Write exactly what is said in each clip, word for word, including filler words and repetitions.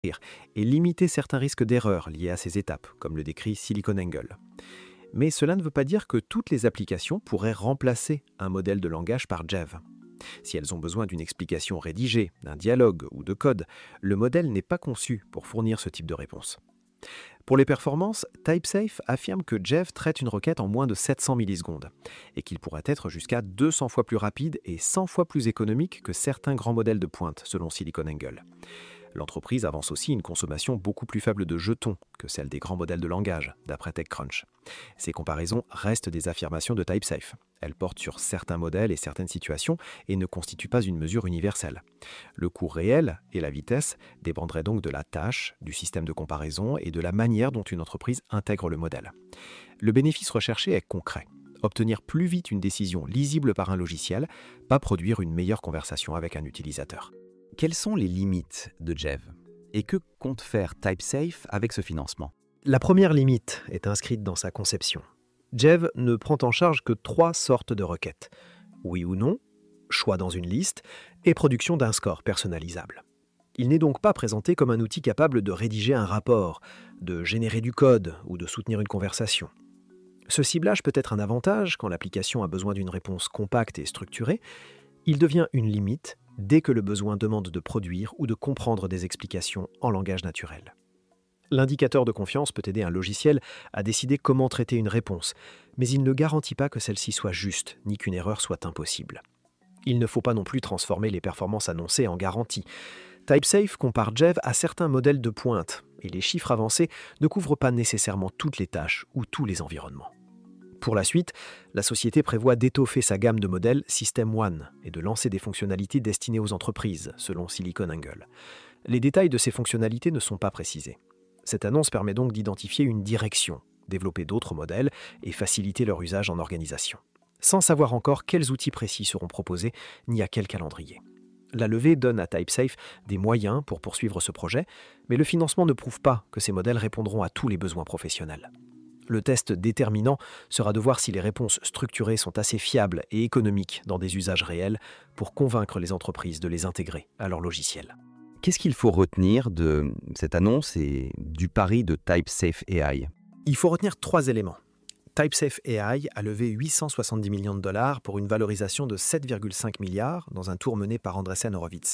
et limiter certains risques d'erreur liés à ces étapes, comme le décrit SiliconANGLE. Mais cela ne veut pas dire que toutes les applications pourraient remplacer un modèle de langage par Jev. Si elles ont besoin d'une explication rédigée, d'un dialogue ou de code, le modèle n'est pas conçu pour fournir ce type de réponse. Pour les performances, TypeSafe affirme que Jev traite une requête en moins de sept cents millisecondes et qu'il pourrait être jusqu'à deux cents fois plus rapide et cent fois plus économique que certains grands modèles de pointe, selon SiliconANGLE. L'entreprise avance aussi une consommation beaucoup plus faible de jetons que celle des grands modèles de langage, d'après TechCrunch. Ces comparaisons restent des affirmations de TypeSafe. Elles portent sur certains modèles et certaines situations et ne constituent pas une mesure universelle. Le coût réel et la vitesse dépendraient donc de la tâche, du système de comparaison et de la manière dont une entreprise intègre le modèle. Le bénéfice recherché est concret. Obtenir plus vite une décision lisible par un logiciel, pas produire une meilleure conversation avec un utilisateur. Quelles sont les limites de Jev? Et que compte faire TypeSafe avec ce financement? La première limite est inscrite dans sa conception. Jev ne prend en charge que trois sortes de requêtes. Oui ou non, choix dans une liste et production d'un score personnalisable. Il n'est donc pas présenté comme un outil capable de rédiger un rapport, de générer du code ou de soutenir une conversation. Ce ciblage peut être un avantage quand l'application a besoin d'une réponse compacte et structurée. Il devient une limite dès que le besoin demande de produire ou de comprendre des explications en langage naturel. L'indicateur de confiance peut aider un logiciel à décider comment traiter une réponse, mais il ne garantit pas que celle-ci soit juste, ni qu'une erreur soit impossible. Il ne faut pas non plus transformer les performances annoncées en garanties. TypeSafe compare Jev à certains modèles de pointe, et les chiffres avancés ne couvrent pas nécessairement toutes les tâches ou tous les environnements. Pour la suite, la société prévoit d'étoffer sa gamme de modèles System One et de lancer des fonctionnalités destinées aux entreprises, selon SiliconANGLE. Les détails de ces fonctionnalités ne sont pas précisés. Cette annonce permet donc d'identifier une direction, développer d'autres modèles et faciliter leur usage en organisation, sans savoir encore quels outils précis seront proposés ni à quel calendrier. La levée donne à TypeSafe des moyens pour poursuivre ce projet, mais le financement ne prouve pas que ces modèles répondront à tous les besoins professionnels. Le test déterminant sera de voir si les réponses structurées sont assez fiables et économiques dans des usages réels pour convaincre les entreprises de les intégrer à leur logiciel. Qu'est-ce qu'il faut retenir de cette annonce et du pari de TypeSafe A I? Il faut retenir trois éléments. TypeSafe A I a levé huit cent soixante-dix millions de dollars pour une valorisation de sept virgule cinq milliards dans un tour mené par Andreessen Horowitz.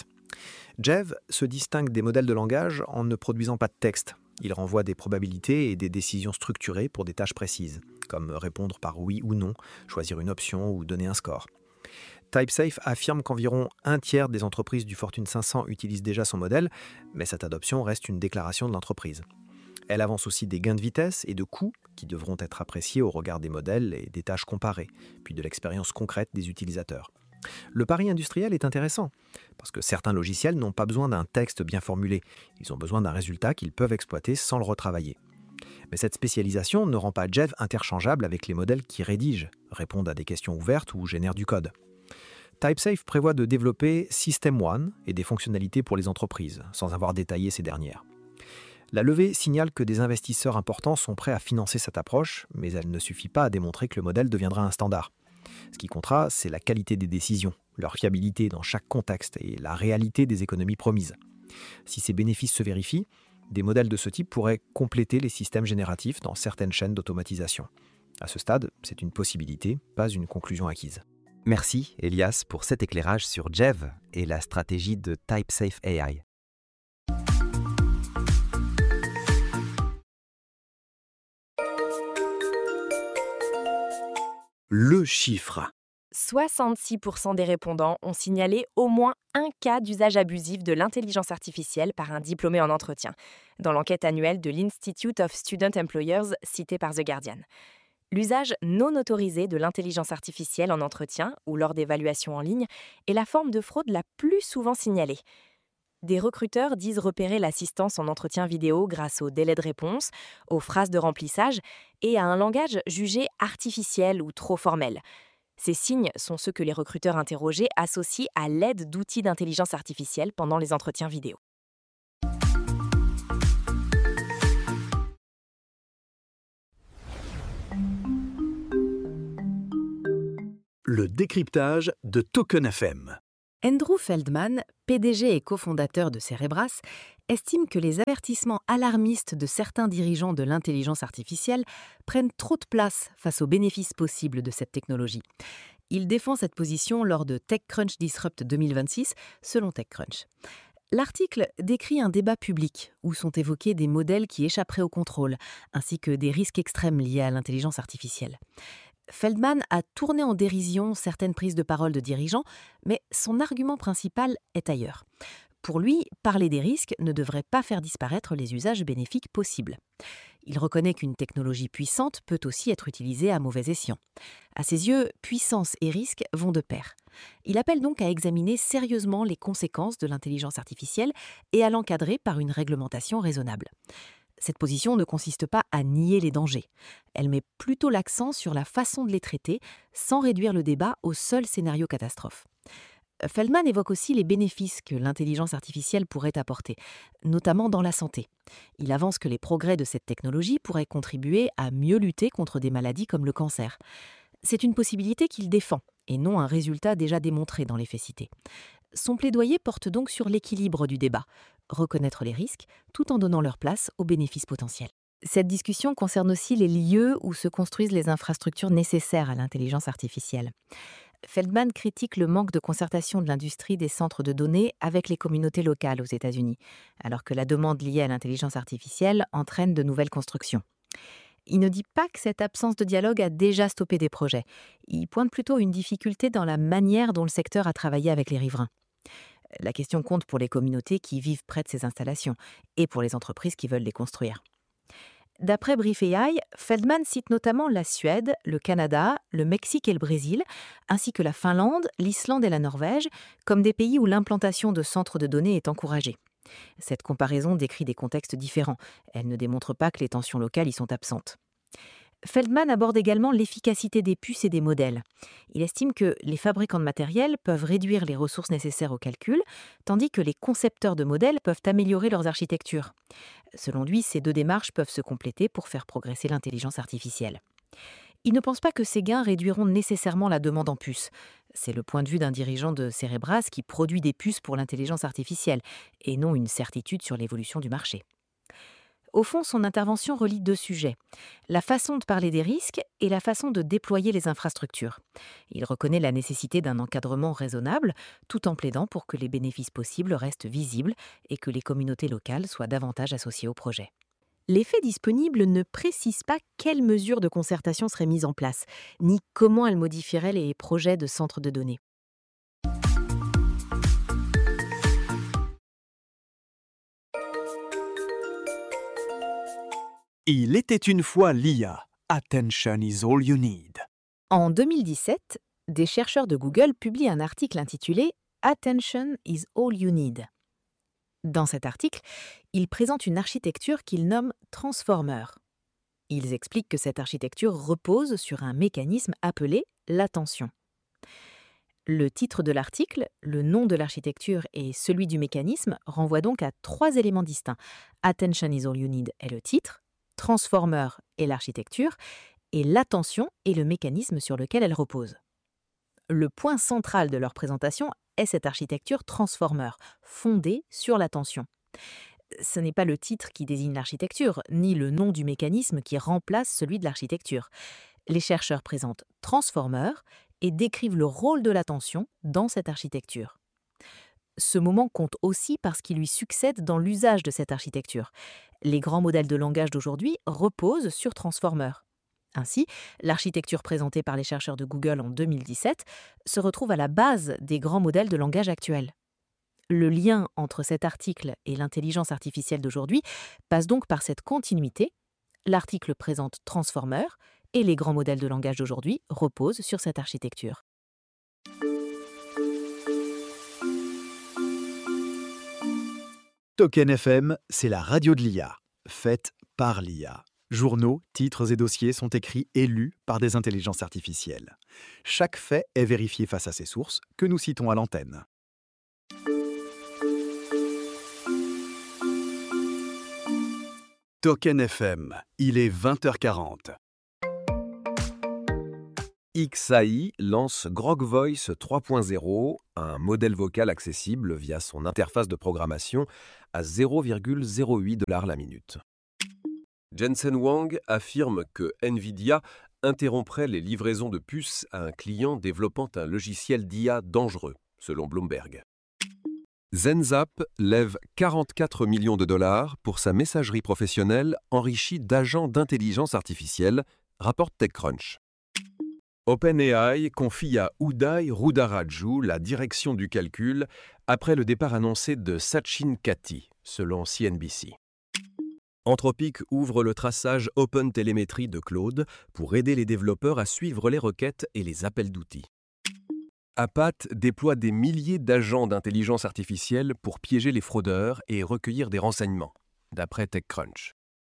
Jev se distingue des modèles de langage en ne produisant pas de texte. Il renvoie des probabilités et des décisions structurées pour des tâches précises, comme répondre par oui ou non, choisir une option ou donner un score. TypeSafe affirme qu'environ un tiers des entreprises du Fortune cinq cents utilisent déjà son modèle, mais cette adoption reste une déclaration de l'entreprise. Elle avance aussi des gains de vitesse et de coûts qui devront être appréciés au regard des modèles et des tâches comparées, puis de l'expérience concrète des utilisateurs. Le pari industriel est intéressant, parce que certains logiciels n'ont pas besoin d'un texte bien formulé, ils ont besoin d'un résultat qu'ils peuvent exploiter sans le retravailler. Mais cette spécialisation ne rend pas Jev interchangeable avec les modèles qui rédigent, répondent à des questions ouvertes ou génèrent du code. TypeSafe prévoit de développer System One et des fonctionnalités pour les entreprises, sans avoir détaillé ces dernières. La levée signale que des investisseurs importants sont prêts à financer cette approche, mais elle ne suffit pas à démontrer que le modèle deviendra un standard. Ce qui comptera, c'est la qualité des décisions, leur fiabilité dans chaque contexte et la réalité des économies promises. Si ces bénéfices se vérifient, des modèles de ce type pourraient compléter les systèmes génératifs dans certaines chaînes d'automatisation. À ce stade, c'est une possibilité, pas une conclusion acquise. Merci Elias pour cet éclairage sur Jev et la stratégie de TypeSafe A I. Le chiffre. soixante-six pour cent des répondants ont signalé au moins un cas d'usage abusif de l'intelligence artificielle par un diplômé en entretien, dans l'enquête annuelle de l'Institute of Student Employers citée par The Guardian. L'usage non autorisé de l'intelligence artificielle en entretien ou lors d'évaluations en ligne est la forme de fraude la plus souvent signalée. Des recruteurs disent repérer l'assistance en entretien vidéo grâce aux délais de réponse, aux phrases de remplissage et à un langage jugé artificiel ou trop formel. Ces signes sont ceux que les recruteurs interrogés associent à l'aide d'outils d'intelligence artificielle pendant les entretiens vidéo. Le décryptage de Token F M. Andrew Feldman, P D G et cofondateur de Cerebras, estime que les avertissements alarmistes de certains dirigeants de l'intelligence artificielle prennent trop de place face aux bénéfices possibles de cette technologie. Il défend cette position lors de TechCrunch Disrupt deux mille vingt-six, selon TechCrunch. L'article décrit un débat public où sont évoqués des modèles qui échapperaient au contrôle, ainsi que des risques extrêmes liés à l'intelligence artificielle. Feldman a tourné en dérision certaines prises de parole de dirigeants, mais son argument principal est ailleurs. Pour lui, parler des risques ne devrait pas faire disparaître les usages bénéfiques possibles. Il reconnaît qu'une technologie puissante peut aussi être utilisée à mauvais escient. À ses yeux, puissance et risque vont de pair. Il appelle donc à examiner sérieusement les conséquences de l'intelligence artificielle et à l'encadrer par une réglementation raisonnable. Cette position ne consiste pas à nier les dangers. Elle met plutôt l'accent sur la façon de les traiter, sans réduire le débat au seul scénario catastrophe. Feldman évoque aussi les bénéfices que l'intelligence artificielle pourrait apporter, notamment dans la santé. Il avance que les progrès de cette technologie pourraient contribuer à mieux lutter contre des maladies comme le cancer. C'est une possibilité qu'il défend, et non un résultat déjà démontré dans les faits cités. Son plaidoyer porte donc sur l'équilibre du débat, reconnaître les risques tout en donnant leur place aux bénéfices potentiels. Cette discussion concerne aussi les lieux où se construisent les infrastructures nécessaires à l'intelligence artificielle. Feldman critique le manque de concertation de l'industrie des centres de données avec les communautés locales aux États-Unis, alors que la demande liée à l'intelligence artificielle entraîne de nouvelles constructions. Il ne dit pas que cette absence de dialogue a déjà stoppé des projets. Il pointe plutôt une difficulté dans la manière dont le secteur a travaillé avec les riverains. La question compte pour les communautés qui vivent près de ces installations et pour les entreprises qui veulent les construire. D'après Brief A I, Feldman cite notamment la Suède, le Canada, le Mexique et le Brésil, ainsi que la Finlande, l'Islande et la Norvège, comme des pays où l'implantation de centres de données est encouragée. Cette comparaison décrit des contextes différents. Elle ne démontre pas que les tensions locales y sont absentes. Feldman aborde également l'efficacité des puces et des modèles. Il estime que les fabricants de matériel peuvent réduire les ressources nécessaires au calcul, tandis que les concepteurs de modèles peuvent améliorer leurs architectures. Selon lui, ces deux démarches peuvent se compléter pour faire progresser l'intelligence artificielle. Il ne pense pas que ces gains réduiront nécessairement la demande en puces. C'est le point de vue d'un dirigeant de Cerebras qui produit des puces pour l'intelligence artificielle, et non une certitude sur l'évolution du marché. Au fond, son intervention relie deux sujets, la façon de parler des risques et la façon de déployer les infrastructures. Il reconnaît la nécessité d'un encadrement raisonnable, tout en plaidant pour que les bénéfices possibles restent visibles et que les communautés locales soient davantage associées au projet. Les faits disponibles ne précisent pas quelles mesures de concertation seraient mises en place, ni comment elles modifieraient les projets de centres de données. Il était une fois l'I A. Attention is all you need. En deux mille dix-sept, des chercheurs de Google publient un article intitulé « Attention is all you need ». Dans cet article, ils présentent une architecture qu'ils nomment « Transformer ». Ils expliquent que cette architecture repose sur un mécanisme appelé l'attention. Le titre de l'article, le nom de l'architecture et celui du mécanisme renvoient donc à trois éléments distincts. « Attention is all you need » est le titre, Transformer est l'architecture, et l'attention est le mécanisme sur lequel elle repose. Le point central de leur présentation est cette architecture Transformer, fondée sur l'attention. Ce n'est pas le titre qui désigne l'architecture, ni le nom du mécanisme qui remplace celui de l'architecture. Les chercheurs présentent Transformer et décrivent le rôle de l'attention dans cette architecture. Ce moment compte aussi parce qu'il lui succède dans l'usage de cette architecture. Les grands modèles de langage d'aujourd'hui reposent sur Transformer. Ainsi, l'architecture présentée par les chercheurs de Google en deux mille dix-sept se retrouve à la base des grands modèles de langage actuels. Le lien entre cet article et l'intelligence artificielle d'aujourd'hui passe donc par cette continuité. L'article présente Transformer et les grands modèles de langage d'aujourd'hui reposent sur cette architecture. Token F M, c'est la radio de l'I A, faite par l'I A. Journaux, titres et dossiers sont écrits et lus par des intelligences artificielles. Chaque fait est vérifié face à ses sources, que nous citons à l'antenne. Token F M, il est vingt heures quarante. X A I lance Grok Voice trois point zéro, un modèle vocal accessible via son interface de programmation à zéro virgule zéro huit dollars la minute. Jensen Huang affirme que Nvidia interromprait les livraisons de puces à un client développant un logiciel d'I A dangereux, selon Bloomberg. Zenzap lève quarante-quatre millions de dollars pour sa messagerie professionnelle enrichie d'agents d'intelligence artificielle, rapporte TechCrunch. OpenAI confie à Uday Rudaraju la direction du calcul après le départ annoncé de Sachin Katti, selon C N B C. Anthropic ouvre le traçage OpenTelemetry de Claude pour aider les développeurs à suivre les requêtes et les appels d'outils. Apat déploie des milliers d'agents d'intelligence artificielle pour piéger les fraudeurs et recueillir des renseignements, d'après TechCrunch.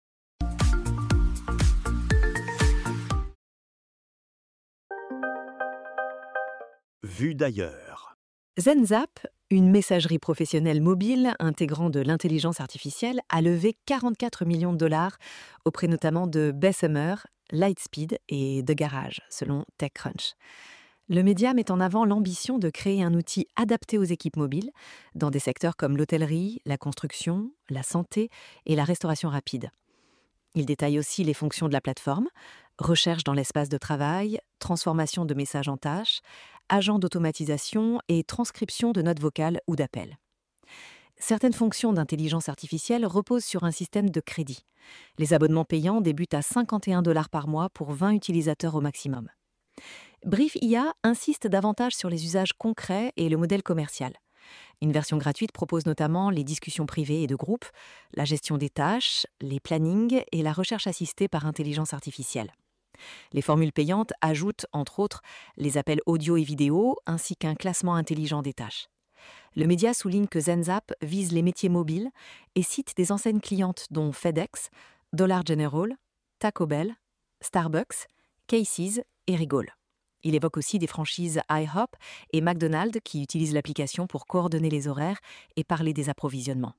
Vue d'ailleurs. Zenzap, une messagerie professionnelle mobile intégrant de l'intelligence artificielle, a levé quarante-quatre millions de dollars auprès notamment de Bessemer, Lightspeed et The Garage, selon TechCrunch. Le média met en avant l'ambition de créer un outil adapté aux équipes mobiles dans des secteurs comme l'hôtellerie, la construction, la santé et la restauration rapide. Il détaille aussi les fonctions de la plateforme, recherche dans l'espace de travail, transformation de messages en tâches, agents d'automatisation et transcription de notes vocales ou d'appels. Certaines fonctions d'intelligence artificielle reposent sur un système de crédit. Les abonnements payants débutent à cinquante et un dollars par mois pour vingt utilisateurs au maximum. Brief I A insiste davantage sur les usages concrets et le modèle commercial. Une version gratuite propose notamment les discussions privées et de groupe, la gestion des tâches, les plannings et la recherche assistée par intelligence artificielle. Les formules payantes ajoutent, entre autres, les appels audio et vidéo ainsi qu'un classement intelligent des tâches. Le média souligne que Zenzap vise les métiers mobiles et cite des enseignes clientes dont FedEx, Dollar General, Taco Bell, Starbucks, Casey's et Regal. Il évoque aussi des franchises IHOP et McDonald's qui utilisent l'application pour coordonner les horaires et parler des approvisionnements.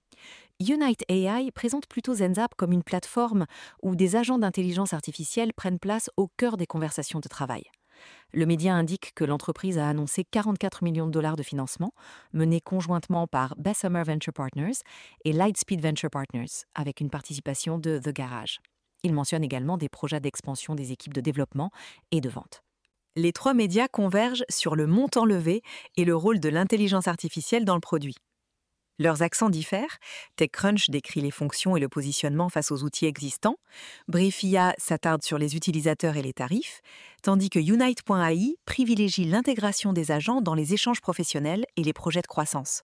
Unite A I présente plutôt Zenzap comme une plateforme où des agents d'intelligence artificielle prennent place au cœur des conversations de travail. Le média indique que l'entreprise a annoncé quarante-quatre millions de dollars de financement, menés conjointement par Bessemer Venture Partners et Lightspeed Venture Partners, avec une participation de The Garage. Il mentionne également des projets d'expansion des équipes de développement et de vente. Les trois médias convergent sur le montant levé et le rôle de l'intelligence artificielle dans le produit. Leurs accents diffèrent. TechCrunch décrit les fonctions et le positionnement face aux outils existants. Brief I A s'attarde sur les utilisateurs et les tarifs, tandis que Unite point A I privilégie l'intégration des agents dans les échanges professionnels et les projets de croissance.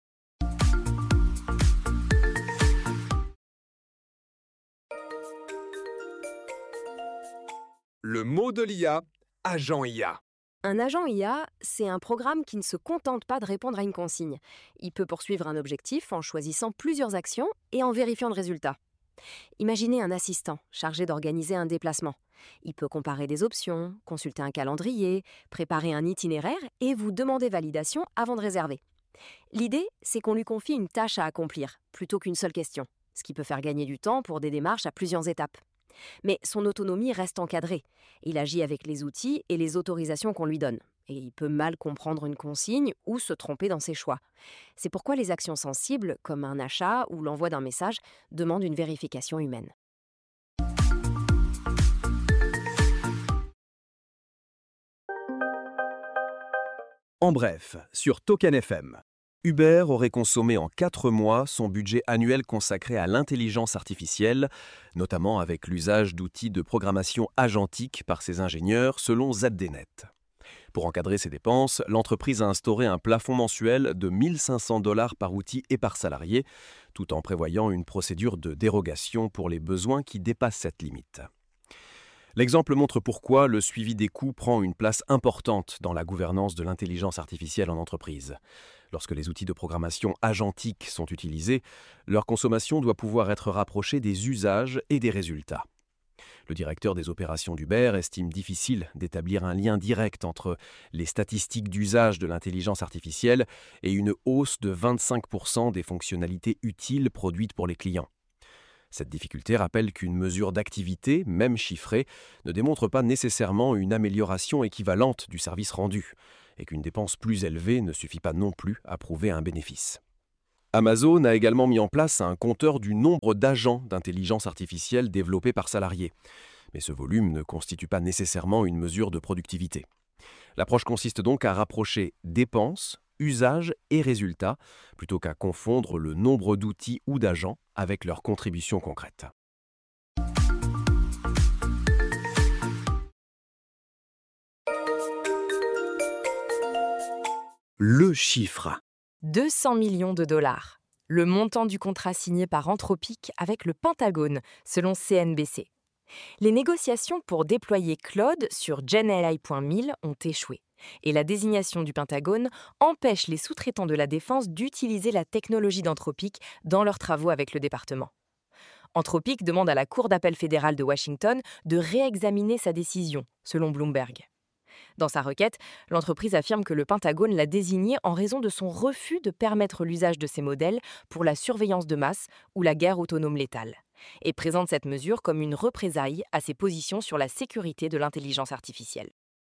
Le mot de l'I A, agent I A. Un agent I A, c'est un programme qui ne se contente pas de répondre à une consigne. Il peut poursuivre un objectif en choisissant plusieurs actions et en vérifiant le résultat. Imaginez un assistant chargé d'organiser un déplacement. Il peut comparer des options, consulter un calendrier, préparer un itinéraire et vous demander validation avant de réserver. L'idée, c'est qu'on lui confie une tâche à accomplir, plutôt qu'une seule question, ce qui peut faire gagner du temps pour des démarches à plusieurs étapes. Mais son autonomie reste encadrée. Il agit avec les outils et les autorisations qu'on lui donne. Et il peut mal comprendre une consigne ou se tromper dans ses choix. C'est pourquoi les actions sensibles, comme un achat ou l'envoi d'un message, demandent une vérification humaine. En bref, sur Token F M, Uber aurait consommé en quatre mois son budget annuel consacré à l'intelligence artificielle, notamment avec l'usage d'outils de programmation agentique par ses ingénieurs, selon Z D Net. Pour encadrer ses dépenses, l'entreprise a instauré un plafond mensuel de mille cinq cents dollars par outil et par salarié, tout en prévoyant une procédure de dérogation pour les besoins qui dépassent cette limite. L'exemple montre pourquoi le suivi des coûts prend une place importante dans la gouvernance de l'intelligence artificielle en entreprise. Lorsque les outils de programmation agentique sont utilisés, leur consommation doit pouvoir être rapprochée des usages et des résultats. Le directeur des opérations d'Uber estime difficile d'établir un lien direct entre les statistiques d'usage de l'intelligence artificielle et une hausse de vingt-cinq pour cent des fonctionnalités utiles produites pour les clients. Cette difficulté rappelle qu'une mesure d'activité, même chiffrée, ne démontre pas nécessairement une amélioration équivalente du service rendu, et qu'une dépense plus élevée ne suffit pas non plus à prouver un bénéfice. Amazon a également mis en place un compteur du nombre d'agents d'intelligence artificielle développés par salarié, mais ce volume ne constitue pas nécessairement une mesure de productivité. L'approche consiste donc à rapprocher dépenses, usages et résultats, plutôt qu'à confondre le nombre d'outils ou d'agents avec leurs contributions concrètes. Le chiffre. deux cents millions de dollars. Le montant du contrat signé par Anthropic avec le Pentagone, selon C N B C. Les négociations pour déployer Claude sur Gen A I point mille ont échoué. Et la désignation du Pentagone empêche les sous-traitants de la défense d'utiliser la technologie d'Anthropic dans leurs travaux avec le département. Anthropic demande à la Cour d'appel fédérale de Washington de réexaminer sa décision, selon Bloomberg. Dans sa requête, l'entreprise affirme que le Pentagone l'a désigné en raison de son refus de permettre l'usage de ces modèles pour la surveillance de masse ou la guerre autonome létale, et présente cette mesure comme une représaille à ses positions sur la sécurité de l'intelligence artificielle.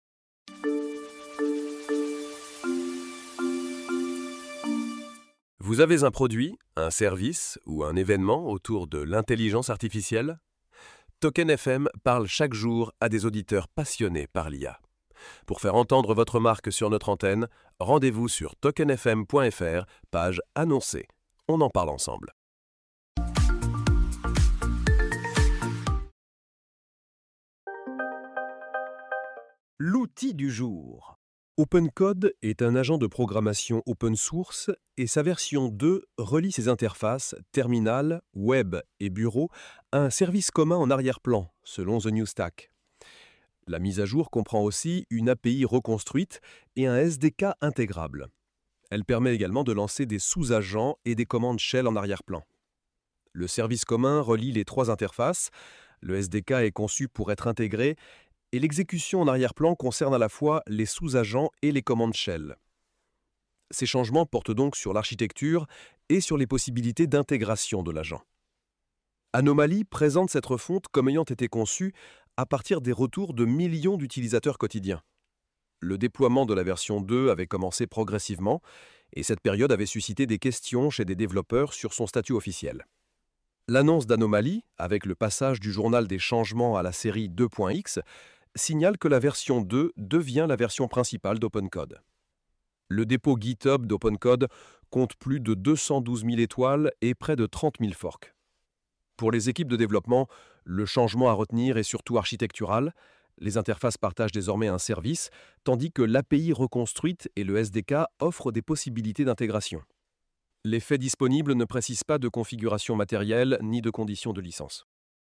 Vous avez un produit, un service ou un événement autour de l'intelligence artificielle ? Token F M parle chaque jour à des auditeurs passionnés par l'I A. Pour faire entendre votre marque sur notre antenne, rendez-vous sur token f m point f r, page annoncée. On en parle ensemble. L'outil du jour. OpenCode est un agent de programmation open source et sa version deux relie ses interfaces terminal, web et bureau à un service commun en arrière-plan, selon The New Stack. La mise à jour comprend aussi une A P I reconstruite et un S D K intégrable. Elle permet également de lancer des sous-agents et des commandes shell en arrière-plan. Le service commun relie les trois interfaces, le S D K est conçu pour être intégré et l'exécution en arrière-plan concerne à la fois les sous-agents et les commandes shell. Ces changements portent donc sur l'architecture et sur les possibilités d'intégration de l'agent. Anomaly présente cette refonte comme ayant été conçue à partir des retours de millions d'utilisateurs quotidiens. Le déploiement de la version deux avait commencé progressivement et cette période avait suscité des questions chez des développeurs sur son statut officiel. L'annonce d'Anomaly, avec le passage du journal des changements à la série deux point x, signale que la version deux devient la version principale d'OpenCode. Le dépôt GitHub d'OpenCode compte plus de deux cent douze mille étoiles et près de trente mille forks. Pour les équipes de développement, le changement à retenir est surtout architectural. Les interfaces partagent désormais un service, tandis que l'A P I reconstruite et le S D K offrent des possibilités d'intégration. Les faits disponibles ne précisent pas de configuration matérielle ni de conditions de licence.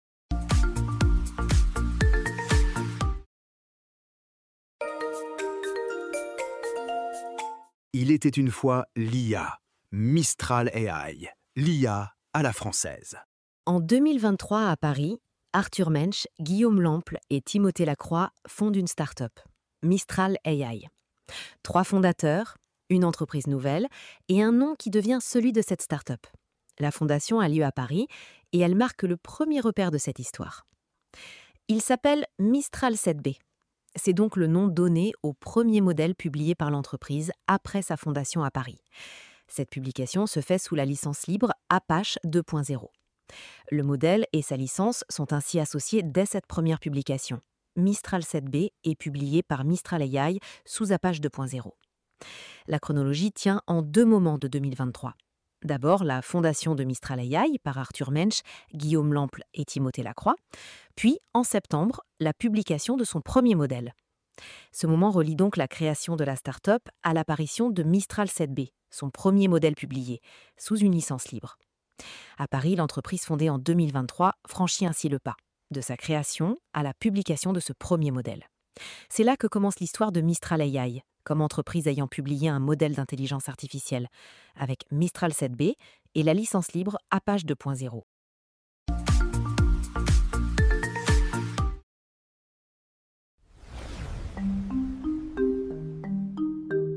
Il était une fois l'I A, Mistral A I, l'I A à la française. En deux mille vingt-trois, à Paris, Arthur Mensch, Guillaume Lample et Timothée Lacroix fondent une start-up, Mistral A I. Trois fondateurs, une entreprise nouvelle et un nom qui devient celui de cette start-up. La fondation a lieu à Paris et elle marque le premier repère de cette histoire. Il s'appelle Mistral sept B. C'est donc le nom donné au premier modèle publié par l'entreprise après sa fondation à Paris. Cette publication se fait sous la licence libre Apache deux point zéro. Le modèle et sa licence sont ainsi associés dès cette première publication. Mistral sept B est publié par Mistral A I sous Apache deux point zéro. La chronologie tient en deux moments de deux mille vingt-trois. D'abord, la fondation de Mistral A I par Arthur Mensch, Guillaume Lample et Timothée Lacroix, puis, en septembre, la publication de son premier modèle. Ce moment relie donc la création de la start-up à l'apparition de Mistral sept B, son premier modèle publié, sous une licence libre. À Paris, l'entreprise fondée en deux mille vingt-trois franchit ainsi le pas, de sa création à la publication de ce premier modèle. C'est là que commence l'histoire de Mistral A I, comme entreprise ayant publié un modèle d'intelligence artificielle, avec Mistral sept B et la licence libre Apache deux point zéro.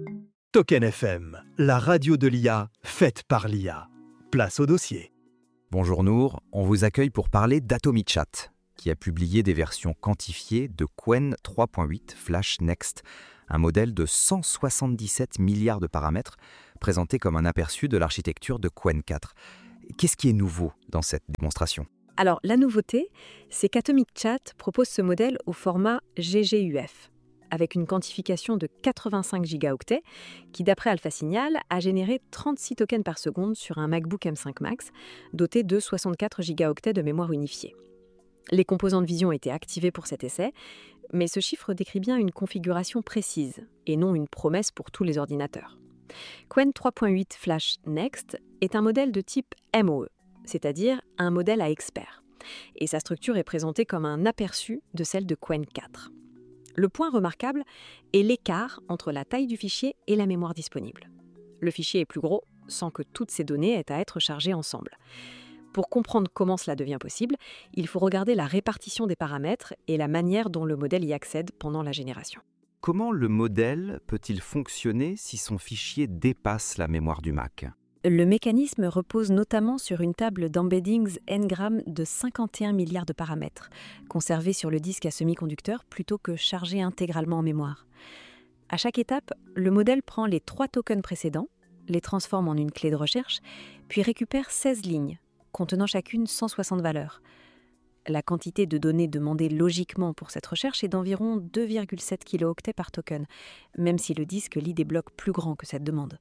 Token F M, la radio de l'I A faite par l'I A. Place au dossier. Bonjour Nour, on vous accueille pour parler d'Atomic Chat, qui a publié des versions quantifiées de Qwen trois point huit Flash Next, un modèle de cent soixante-dix-sept milliards de paramètres, présenté comme un aperçu de l'architecture de Qwen quatre. Qu'est-ce qui est nouveau dans cette démonstration ? Alors, la nouveauté, c'est qu'Atomic Chat propose ce modèle au format G G U F, avec une quantification de quatre-vingt-cinq gigaoctets, qui, d'après AlphaSignal, a généré trente-six tokens par seconde sur un MacBook M cinq Max, doté de soixante-quatre gigaoctets de mémoire unifiée. Les composantes vision étaient activées pour cet essai, mais ce chiffre décrit bien une configuration précise, et non une promesse pour tous les ordinateurs. Qwen trois point huit Flash Next est un modèle de type M O E, c'est-à-dire un modèle à expert, et sa structure est présentée comme un aperçu de celle de Qwen quatre. Le point remarquable est l'écart entre la taille du fichier et la mémoire disponible. Le fichier est plus gros sans que toutes ces données aient à être chargées ensemble. Pour comprendre comment cela devient possible, il faut regarder la répartition des paramètres et la manière dont le modèle y accède pendant la génération. Comment le modèle peut-il fonctionner si son fichier dépasse la mémoire du Mac ? Le mécanisme repose notamment sur une table d'embeddings Ngram de cinquante et un milliards de paramètres, conservés sur le disque à semi-conducteur plutôt que chargés intégralement en mémoire. À chaque étape, le modèle prend les trois tokens précédents, les transforme en une clé de recherche, puis récupère seize lignes, contenant chacune cent soixante valeurs. La quantité de données demandée logiquement pour cette recherche est d'environ deux virgule sept kilooctets par token, même si le disque lit des blocs plus grands que cette demande.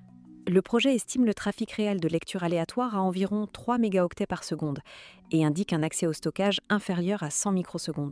Le projet estime le trafic réel de lecture aléatoire à environ trois mégaoctets par seconde et indique un accès au stockage inférieur à cent microsecondes.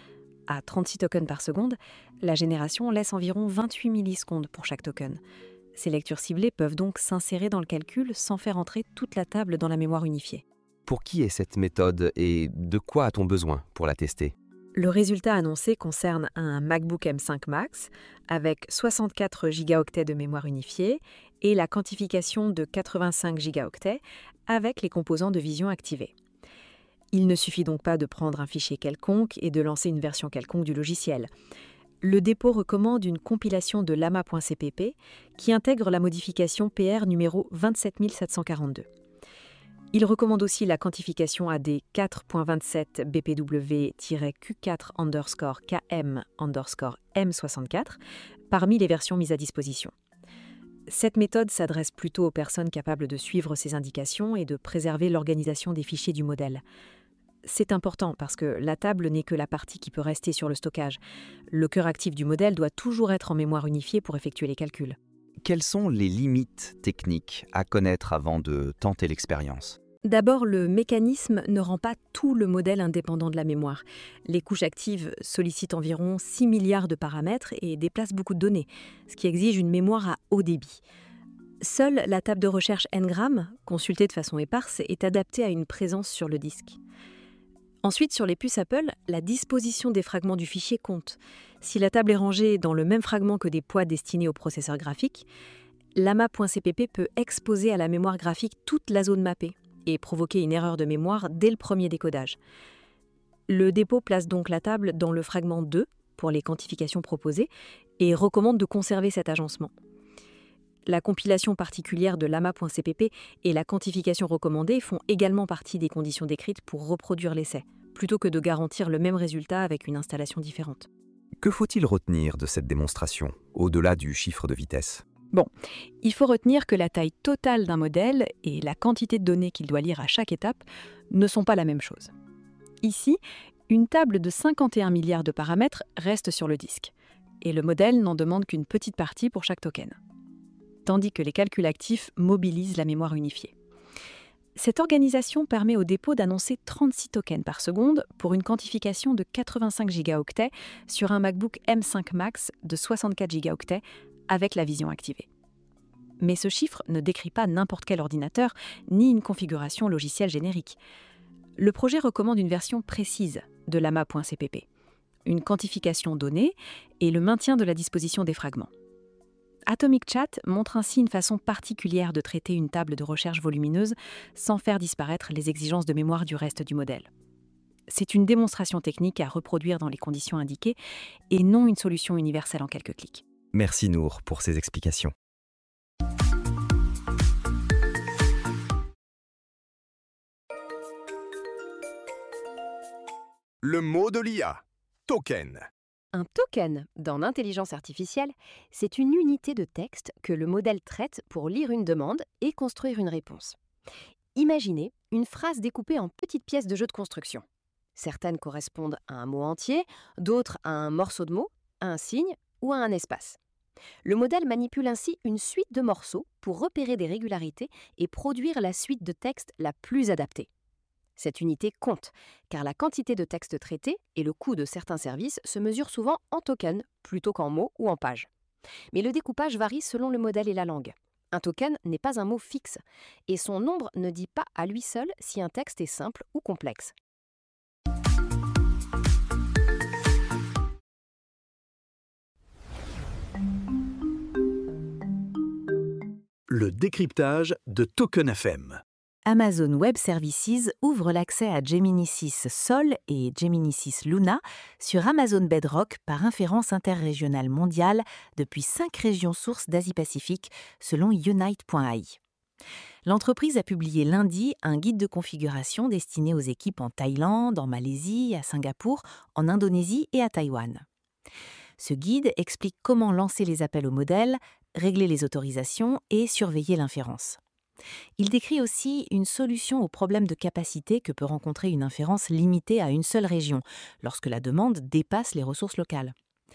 À trente-six tokens par seconde, la génération laisse environ vingt-huit millisecondes pour chaque token. Ces lectures ciblées peuvent donc s'insérer dans le calcul sans faire entrer toute la table dans la mémoire unifiée. Pour qui est cette méthode et de quoi a-t-on besoin pour la tester ? Le résultat annoncé concerne un MacBook M cinq Max avec soixante-quatre gigaoctets de mémoire unifiée et la quantification de quatre-vingt-cinq gigaoctets avec les composants de vision activés. Il ne suffit donc pas de prendre un fichier quelconque et de lancer une version quelconque du logiciel. Le dépôt recommande une compilation de lama.cpp qui intègre la modification P R numéro vingt-sept mille sept cent quarante-deux. Il recommande aussi la quantification A D quatre point vingt-sept B P W Q quatre underscore K M underscore M soixante-quatre parmi les versions mises à disposition. Cette méthode s'adresse plutôt aux personnes capables de suivre ces indications et de préserver l'organisation des fichiers du modèle. C'est important parce que la table n'est que la partie qui peut rester sur le stockage. Le cœur actif du modèle doit toujours être en mémoire unifiée pour effectuer les calculs. Quelles sont les limites techniques à connaître avant de tenter l'expérience ? D'abord, le mécanisme ne rend pas tout le modèle indépendant de la mémoire. Les couches actives sollicitent environ six milliards de paramètres et déplacent beaucoup de données, ce qui exige une mémoire à haut débit. Seule la table de recherche Ngram, consultée de façon éparse, est adaptée à une présence sur le disque. Ensuite, sur les puces Apple, la disposition des fragments du fichier compte. Si la table est rangée dans le même fragment que des poids destinés au processeur graphique, lama.cpp peut exposer à la mémoire graphique toute la zone mappée et provoquer une erreur de mémoire dès le premier décodage. Le dépôt place donc la table dans le fragment deux pour les quantifications proposées et recommande de conserver cet agencement. La compilation particulière de lama.cpp et la quantification recommandée font également partie des conditions décrites pour reproduire l'essai, plutôt que de garantir le même résultat avec une installation différente. Que faut-il retenir de cette démonstration, au-delà du chiffre de vitesse ? Bon, il faut retenir que la taille totale d'un modèle et la quantité de données qu'il doit lire à chaque étape ne sont pas la même chose. Ici, une table de cinquante et un milliards de paramètres reste sur le disque, et le modèle n'en demande qu'une petite partie pour chaque token, tandis que les calculs actifs mobilisent la mémoire unifiée. Cette organisation permet au dépôt d'annoncer trente-six tokens par seconde pour une quantification de quatre-vingt-cinq gigaoctets sur un MacBook M cinq Max de soixante-quatre gigaoctets avec la vision activée. Mais ce chiffre ne décrit pas n'importe quel ordinateur, ni une configuration logicielle générique. Le projet recommande une version précise de lama.cpp, une quantification donnée et le maintien de la disposition des fragments. Atomic Chat montre ainsi une façon particulière de traiter une table de recherche volumineuse sans faire disparaître les exigences de mémoire du reste du modèle. C'est une démonstration technique à reproduire dans les conditions indiquées et non une solution universelle en quelques clics. Merci Nour pour ces explications. Le mot de l'I A. Token. Un token, dans l'intelligence artificielle, c'est une unité de texte que le modèle traite pour lire une demande et construire une réponse. Imaginez une phrase découpée en petites pièces de jeu de construction. Certaines correspondent à un mot entier, d'autres à un morceau de mot, à un signe ou à un espace. Le modèle manipule ainsi une suite de morceaux pour repérer des régularités et produire la suite de texte la plus adaptée. Cette unité compte, car la quantité de texte traité et le coût de certains services se mesurent souvent en tokens plutôt qu'en mots ou en pages. Mais le découpage varie selon le modèle et la langue. Un token n'est pas un mot fixe, et son nombre ne dit pas à lui seul si un texte est simple ou complexe. Le décryptage de Token F M. Amazon Web Services ouvre l'accès à Gemini six Sol et Gemini six Luna sur Amazon Bedrock par inférence interrégionale mondiale depuis cinq régions sources d'Asie-Pacifique, selon Unite point A I. L'entreprise a publié lundi un guide de configuration destiné aux équipes en Thaïlande, en Malaisie, à Singapour, en Indonésie et à Taïwan. Ce guide explique comment lancer les appels au modèle, régler les autorisations et surveiller l'inférence. Il décrit aussi une solution au problème de capacité que peut rencontrer une inférence limitée à une seule région, lorsque la demande dépasse les ressources locales.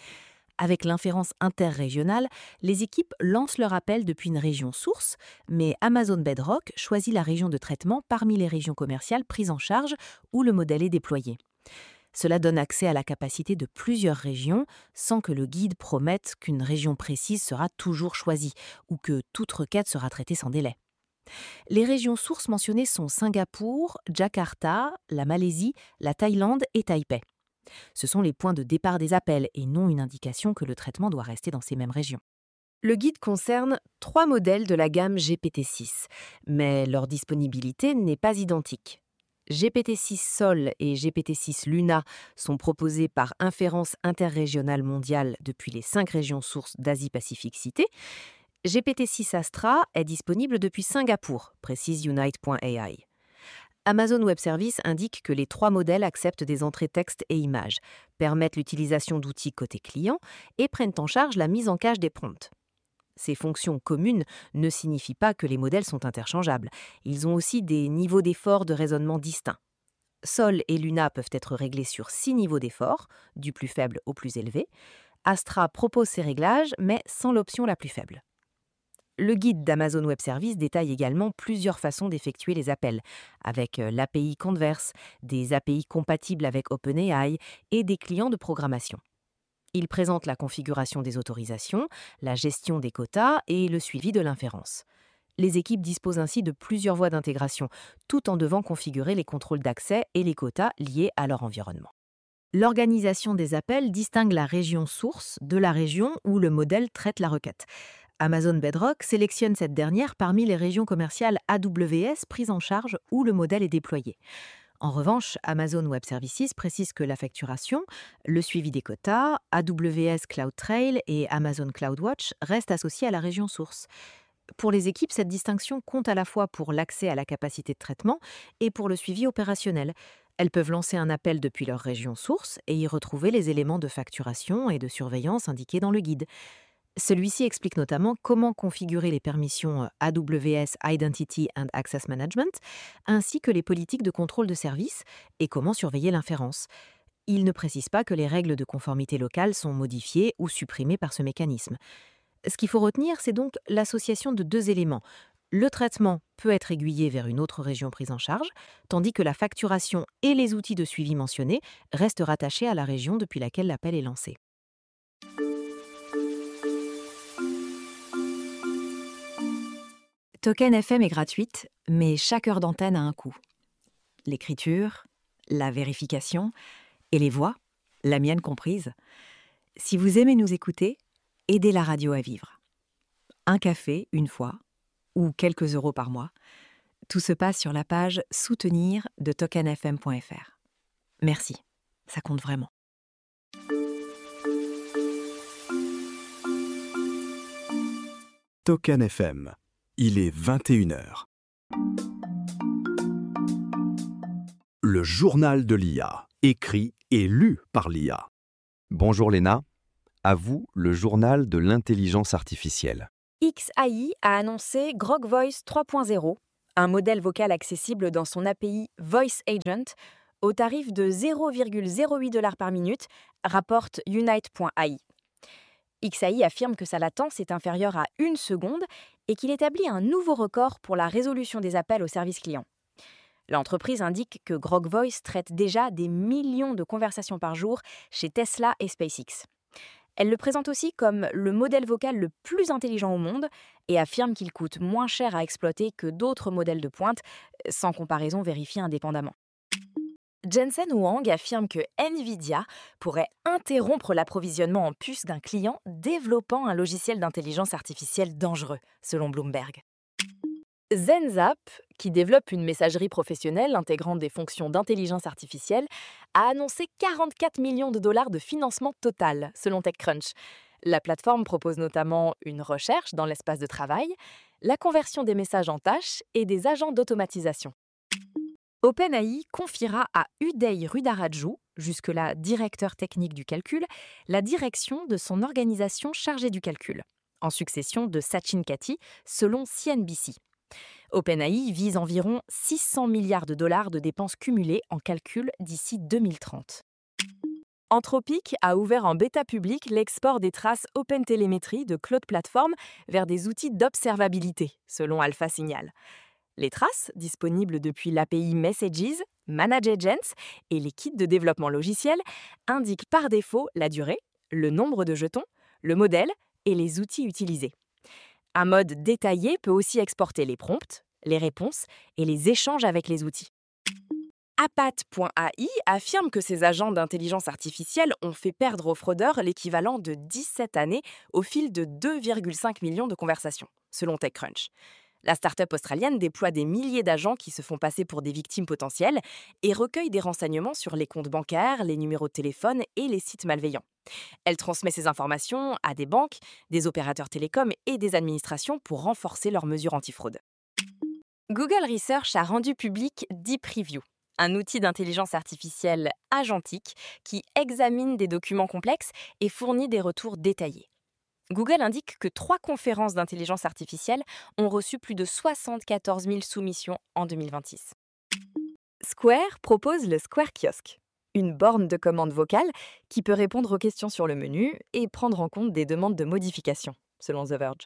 Avec l'inférence interrégionale, les équipes lancent leur appel depuis une région source, mais Amazon Bedrock choisit la région de traitement parmi les régions commerciales prises en charge où le modèle est déployé. Cela donne accès à la capacité de plusieurs régions sans que le guide promette qu'une région précise sera toujours choisie ou que toute requête sera traitée sans délai. Les régions sources mentionnées sont Singapour, Jakarta, la Malaisie, la Thaïlande et Taipei. Ce sont les points de départ des appels et non une indication que le traitement doit rester dans ces mêmes régions. Le guide concerne trois modèles de la gamme G P T six, mais leur disponibilité n'est pas identique. G P T six Sol et G P T six Luna sont proposés par inférence interrégionale mondiale depuis les cinq régions sources d'Asie-Pacifique citées. G P T six Astra est disponible depuis Singapour, précise Unite point A I. Amazon Web Services indique que les trois modèles acceptent des entrées texte et images, permettent l'utilisation d'outils côté client et prennent en charge la mise en cache des prompts. Ces fonctions communes ne signifient pas que les modèles sont interchangeables. Ils ont aussi des niveaux d'effort de raisonnement distincts. Sol et Luna peuvent être réglés sur six niveaux d'effort, du plus faible au plus élevé. Astra propose ces réglages, mais sans l'option la plus faible. Le guide d'Amazon Web Services détaille également plusieurs façons d'effectuer les appels, avec l'A P I Converse, des A P I compatibles avec OpenAI et des clients de programmation. Il présente la configuration des autorisations, la gestion des quotas et le suivi de l'inférence. Les équipes disposent ainsi de plusieurs voies d'intégration, tout en devant configurer les contrôles d'accès et les quotas liés à leur environnement. L'organisation des appels distingue la région source de la région où le modèle traite la requête. Amazon Bedrock sélectionne cette dernière parmi les régions commerciales A W S prises en charge où le modèle est déployé. En revanche, Amazon Web Services précise que la facturation, le suivi des quotas, A W S CloudTrail et Amazon CloudWatch restent associés à la région source. Pour les équipes, cette distinction compte à la fois pour l'accès à la capacité de traitement et pour le suivi opérationnel. Elles peuvent lancer un appel depuis leur région source et y retrouver les éléments de facturation et de surveillance indiqués dans le guide. Celui-ci explique notamment comment configurer les permissions A W S Identity and Access Management, ainsi que les politiques de contrôle de service et comment surveiller l'inférence. Il ne précise pas que les règles de conformité locale sont modifiées ou supprimées par ce mécanisme. Ce qu'il faut retenir, c'est donc l'association de deux éléments. Le traitement peut être aiguillé vers une autre région prise en charge, tandis que la facturation et les outils de suivi mentionnés restent rattachés à la région depuis laquelle l'appel est lancé. Token F M est gratuite, mais chaque heure d'antenne a un coût. L'écriture, la vérification et les voix, la mienne comprise. Si vous aimez nous écouter, aidez la radio à vivre. Un café, une fois, ou quelques euros par mois. Tout se passe sur la page « Soutenir » de token f m point f r. Merci, ça compte vraiment. Token F M. Il est vingt et une heures. Le journal de l'I A, écrit et lu par l'I A. Bonjour Léna, à vous le journal de l'intelligence artificielle. X A I a annoncé Grok Voice trois point zéro, un modèle vocal accessible dans son A P I Voice Agent, au tarif de zéro virgule zéro huit dollars par minute, rapporte Unite point A I. X A I affirme que sa latence est inférieure à une seconde et qu'il établit un nouveau record pour la résolution des appels au service client. L'entreprise indique que Grok Voice traite déjà des millions de conversations par jour chez Tesla et SpaceX. Elle le présente aussi comme le modèle vocal le plus intelligent au monde et affirme qu'il coûte moins cher à exploiter que d'autres modèles de pointe, sans comparaison vérifiée indépendamment. Jensen Huang affirme que Nvidia pourrait interrompre l'approvisionnement en puces d'un client développant un logiciel d'intelligence artificielle dangereux, selon Bloomberg. ZenZap, qui développe une messagerie professionnelle intégrant des fonctions d'intelligence artificielle, a annoncé quarante-quatre millions de dollars de financement total, selon TechCrunch. La plateforme propose notamment une recherche dans l'espace de travail, la conversion des messages en tâches et des agents d'automatisation. OpenAI confiera à Uday Rudaraju, jusque-là directeur technique du calcul, la direction de son organisation chargée du calcul, en succession de Sachin Katti, selon C N B C. OpenAI vise environ six cents milliards de dollars de dépenses cumulées en calcul d'ici deux mille trente. Anthropic a ouvert en bêta public l'export des traces OpenTelemetry de Cloud Platform vers des outils d'observabilité, selon Alpha Signal. Les traces, disponibles depuis l'A P I Messages, Manage Agents et les kits de développement logiciel, indiquent par défaut la durée, le nombre de jetons, le modèle et les outils utilisés. Un mode détaillé peut aussi exporter les prompts, les réponses et les échanges avec les outils. Apat point A I affirme que ces agents d'intelligence artificielle ont fait perdre aux fraudeurs l'équivalent de dix-sept années au fil de deux virgule cinq millions de conversations, selon TechCrunch. La start-up australienne déploie des milliers d'agents qui se font passer pour des victimes potentielles et recueille des renseignements sur les comptes bancaires, les numéros de téléphone et les sites malveillants. Elle transmet ces informations à des banques, des opérateurs télécoms et des administrations pour renforcer leurs mesures antifraude. Google Research a rendu public Deep Review, un outil d'intelligence artificielle agentique qui examine des documents complexes et fournit des retours détaillés. Google indique que trois conférences d'intelligence artificielle ont reçu plus de soixante-quatorze mille soumissions en deux mille vingt-six. Square propose le Square Kiosque, une borne de commande vocale qui peut répondre aux questions sur le menu et prendre en compte des demandes de modification, selon The Verge.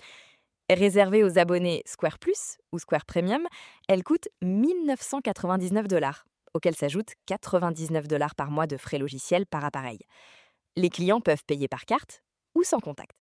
Réservée aux abonnés Square Plus ou Square Premium, elle coûte mille neuf cent quatre-vingt-dix-neuf dollars, auxquels s'ajoutent quatre-vingt-dix-neuf dollars par mois de frais logiciels par appareil. Les clients peuvent payer par carte ou sans contact.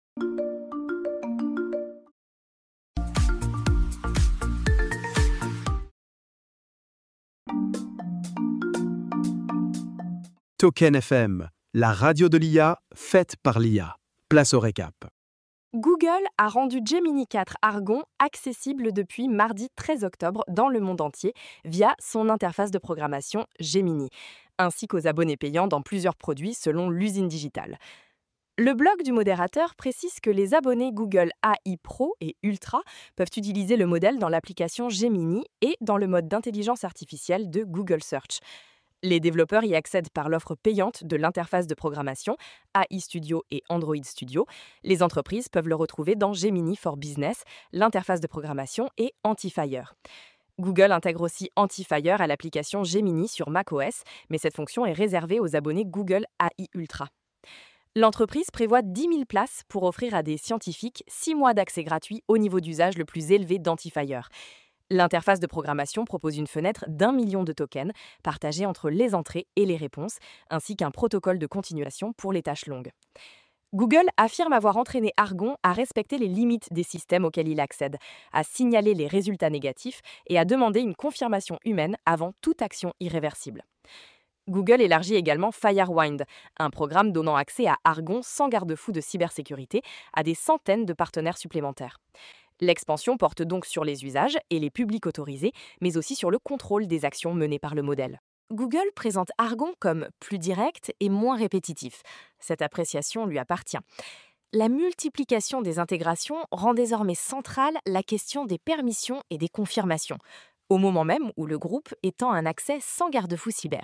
Token F M, la radio de l'I A faite par l'I A. Place au récap. Google a rendu Gemini quatre Argon accessible depuis mardi treize octobre dans le monde entier via son interface de programmation Gemini, ainsi qu'aux abonnés payants dans plusieurs produits selon l'usine digitale. Le blog du modérateur précise que les abonnés Google A I Pro et Ultra peuvent utiliser le modèle dans l'application Gemini et dans le mode d'intelligence artificielle de Google Search. Les développeurs y accèdent par l'offre payante de l'interface de programmation A I Studio et Android Studio. Les entreprises peuvent le retrouver dans Gemini for Business, l'interface de programmation et Antifire. Google intègre aussi Antifire à l'application Gemini sur macOS, mais cette fonction est réservée aux abonnés Google A I Ultra. L'entreprise prévoit dix mille places pour offrir à des scientifiques six mois d'accès gratuit au niveau d'usage le plus élevé d'Antifire. L'interface de programmation propose une fenêtre d'un million de tokens partagés entre les entrées et les réponses, ainsi qu'un protocole de continuation pour les tâches longues. Google affirme avoir entraîné Argon à respecter les limites des systèmes auxquels il accède, à signaler les résultats négatifs et à demander une confirmation humaine avant toute action irréversible. Google élargit également Firewind, un programme donnant accès à Argon sans garde-fou de cybersécurité à des centaines de partenaires supplémentaires. L'expansion porte donc sur les usages et les publics autorisés, mais aussi sur le contrôle des actions menées par le modèle. Google présente Argon comme plus direct et moins répétitif. Cette appréciation lui appartient. La multiplication des intégrations rend désormais centrale la question des permissions et des confirmations, au moment même où le groupe étend un accès sans garde-fou cyber.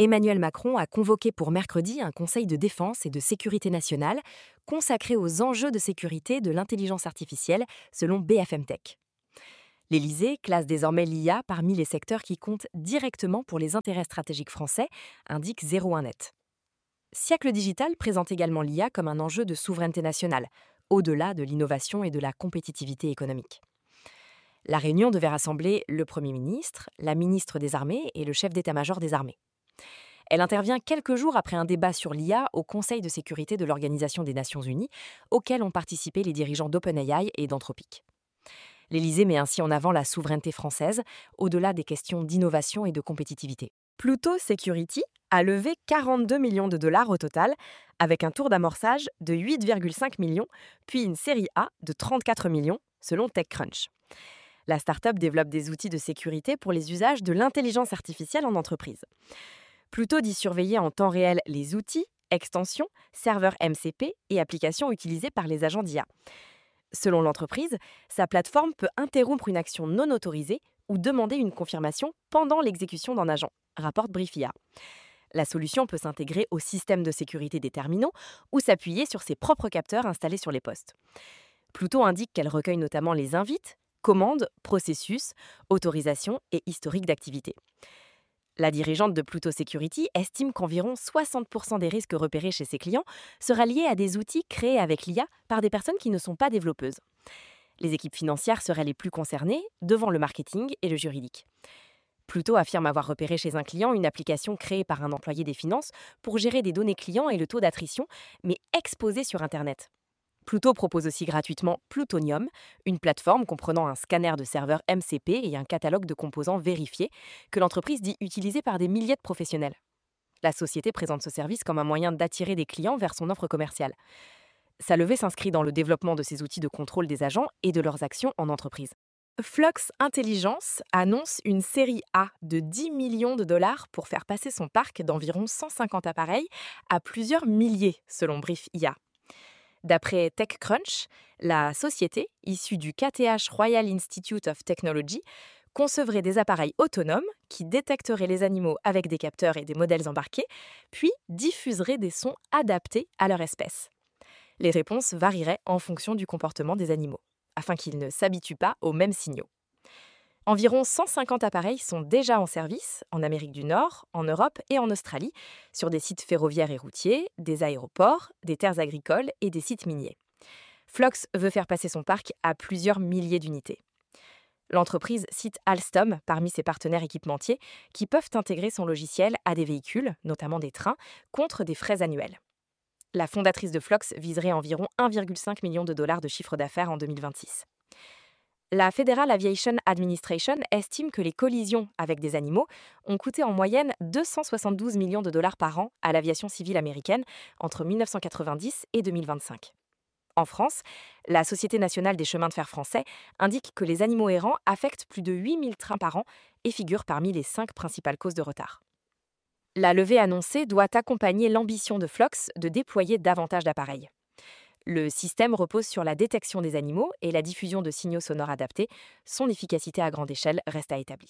Emmanuel Macron a convoqué pour mercredi un conseil de défense et de sécurité nationale consacré aux enjeux de sécurité de l'intelligence artificielle, selon B F M Tech. L'Élysée classe désormais l'I A parmi les secteurs qui comptent directement pour les intérêts stratégiques français, indique zéro un net. Siècle Digital présente également l'I A comme un enjeu de souveraineté nationale, au-delà de l'innovation et de la compétitivité économique. La réunion devait rassembler le Premier ministre, la ministre des Armées et le chef d'état-major des armées. Elle intervient quelques jours après un débat sur l'I A au Conseil de sécurité de l'Organisation des Nations Unies, auquel ont participé les dirigeants d'OpenAI et d'Anthropic. L'Élysée met ainsi en avant la souveraineté française, au-delà des questions d'innovation et de compétitivité. Pluto Security a levé quarante-deux millions de dollars au total, avec un tour d'amorçage de huit virgule cinq millions, puis une série A de trente-quatre millions, selon TechCrunch. La start-up développe des outils de sécurité pour les usages de l'intelligence artificielle en entreprise. Pluto dit surveiller en temps réel les outils, extensions, serveurs M C P et applications utilisées par les agents d'I A. Selon l'entreprise, sa plateforme peut interrompre une action non autorisée ou demander une confirmation pendant l'exécution d'un agent, rapporte Briefia. La solution peut s'intégrer au système de sécurité des terminaux ou s'appuyer sur ses propres capteurs installés sur les postes. Pluto indique qu'elle recueille notamment les invites, commandes, processus, autorisations et historiques d'activité. La dirigeante de Pluto Security estime qu'environ soixante pour cent des risques repérés chez ses clients sera liés à des outils créés avec l'I A par des personnes qui ne sont pas développeuses. Les équipes financières seraient les plus concernées, devant le marketing et le juridique. Pluto affirme avoir repéré chez un client une application créée par un employé des finances pour gérer des données clients et le taux d'attrition, mais exposée sur Internet. Pluto propose aussi gratuitement Plutonium, une plateforme comprenant un scanner de serveurs M C P et un catalogue de composants vérifiés que l'entreprise dit utiliser par des milliers de professionnels. La société présente ce service comme un moyen d'attirer des clients vers son offre commerciale. Sa levée s'inscrit dans le développement de ces outils de contrôle des agents et de leurs actions en entreprise. Flux Intelligence annonce une série A de dix millions de dollars pour faire passer son parc d'environ cent cinquante appareils à plusieurs milliers, selon Briefia. D'après TechCrunch, la société, issue du K T H Royal Institute of Technology, concevrait des appareils autonomes qui détecteraient les animaux avec des capteurs et des modèles embarqués, puis diffuseraient des sons adaptés à leur espèce. Les réponses varieraient en fonction du comportement des animaux, afin qu'ils ne s'habituent pas aux mêmes signaux. Environ cent cinquante appareils sont déjà en service en Amérique du Nord, en Europe et en Australie, sur des sites ferroviaires et routiers, des aéroports, des terres agricoles et des sites miniers. Flux veut faire passer son parc à plusieurs milliers d'unités. L'entreprise cite Alstom parmi ses partenaires équipementiers qui peuvent intégrer son logiciel à des véhicules, notamment des trains, contre des frais annuels. La fondatrice de Flux viserait environ un virgule cinq million de dollars de chiffre d'affaires en deux mille vingt-six. La Federal Aviation Administration estime que les collisions avec des animaux ont coûté en moyenne deux cent soixante-douze millions de dollars par an à l'aviation civile américaine entre mille neuf cent quatre-vingt-dix et deux mille vingt-cinq. En France, la Société nationale des chemins de fer français indique que les animaux errants affectent plus de huit mille trains par an et figurent parmi les cinq principales causes de retard. La levée annoncée doit accompagner l'ambition de Flux de déployer davantage d'appareils. Le système repose sur la détection des animaux et la diffusion de signaux sonores adaptés. Son efficacité à grande échelle reste à établir.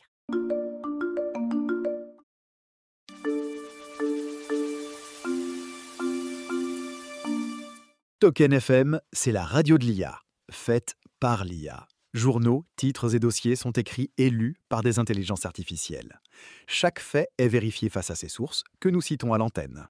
Token F M, c'est la radio de l'I A, faite par l'I A. Journaux, titres et dossiers sont écrits et lus par des intelligences artificielles. Chaque fait est vérifié face à ses sources, que nous citons à l'antenne.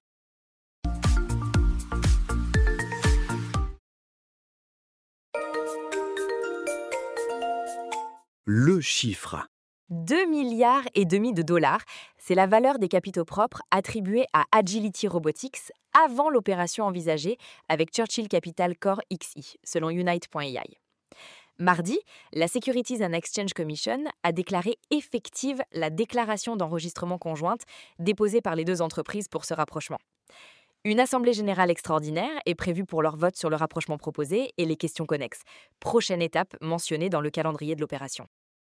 Le chiffre. deux milliards et demi de dollars, c'est la valeur des capitaux propres attribués à Agility Robotics avant l'opération envisagée avec Churchill Capital Core X I, selon Unite point A I. Mardi, la Securities and Exchange Commission a déclaré effective la déclaration d'enregistrement conjointe déposée par les deux entreprises pour ce rapprochement. Une assemblée générale extraordinaire est prévue pour leur vote sur le rapprochement proposé et les questions connexes, prochaine étape mentionnée dans le calendrier de l'opération.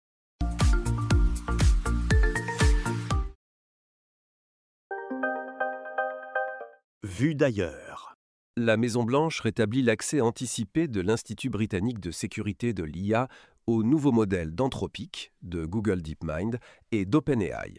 Vue d'ailleurs. La Maison-Blanche rétablit l'accès anticipé de l'Institut britannique de sécurité de l'I A au nouveau modèle d'Anthropic, de Google DeepMind et d'OpenAI.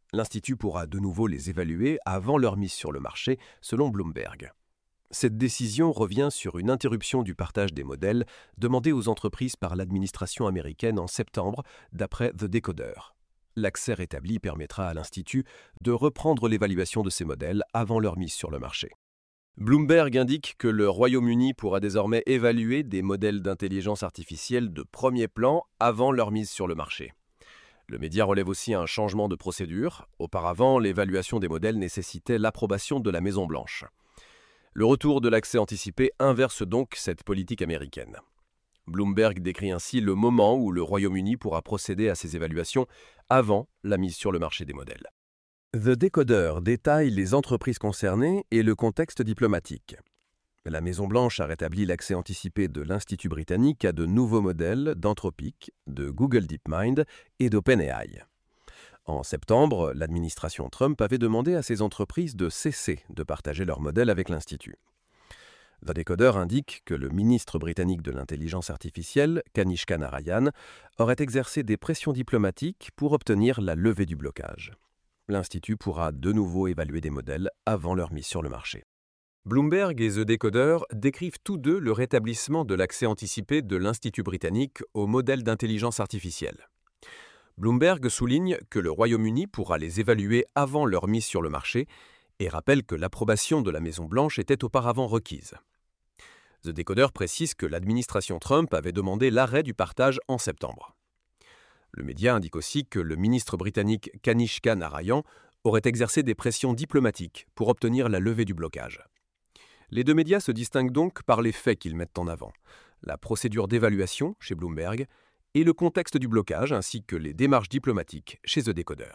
L'Institut pourra de nouveau les évaluer avant leur mise sur le marché, selon Bloomberg. Cette décision revient sur une interruption du partage des modèles demandée aux entreprises par l'administration américaine en septembre, d'après The Decoder. L'accès rétabli permettra à l'Institut de reprendre l'évaluation de ces modèles avant leur mise sur le marché. Bloomberg indique que le Royaume-Uni pourra désormais évaluer des modèles d'intelligence artificielle de premier plan avant leur mise sur le marché. Le média relève aussi un changement de procédure. Auparavant, l'évaluation des modèles nécessitait l'approbation de la Maison-Blanche. Le retour de l'accès anticipé inverse donc cette politique américaine. Bloomberg décrit ainsi le moment où le Royaume-Uni pourra procéder à ces évaluations avant la mise sur le marché des modèles. The Decoder détaille les entreprises concernées et le contexte diplomatique. La Maison-Blanche a rétabli l'accès anticipé de l'Institut britannique à de nouveaux modèles d'Anthropic, de Google DeepMind et d'OpenAI. En septembre, l'administration Trump avait demandé à ces entreprises de cesser de partager leurs modèles avec l'Institut. The Decoder indique que le ministre britannique de l'intelligence artificielle, Kanishka Narayan, aurait exercé des pressions diplomatiques pour obtenir la levée du blocage. L'Institut pourra de nouveau évaluer des modèles avant leur mise sur le marché. Bloomberg et The Decoder décrivent tous deux le rétablissement de l'accès anticipé de l'Institut britannique aux modèles d'intelligence artificielle. Bloomberg souligne que le Royaume-Uni pourra les évaluer avant leur mise sur le marché et rappelle que l'approbation de la Maison-Blanche était auparavant requise. The Decoder précise que l'administration Trump avait demandé l'arrêt du partage en septembre. Le média indique aussi que le ministre britannique Kanishka Narayan aurait exercé des pressions diplomatiques pour obtenir la levée du blocage. Les deux médias se distinguent donc par les faits qu'ils mettent en avant, la procédure d'évaluation chez Bloomberg et le contexte du blocage ainsi que les démarches diplomatiques chez The Decoder.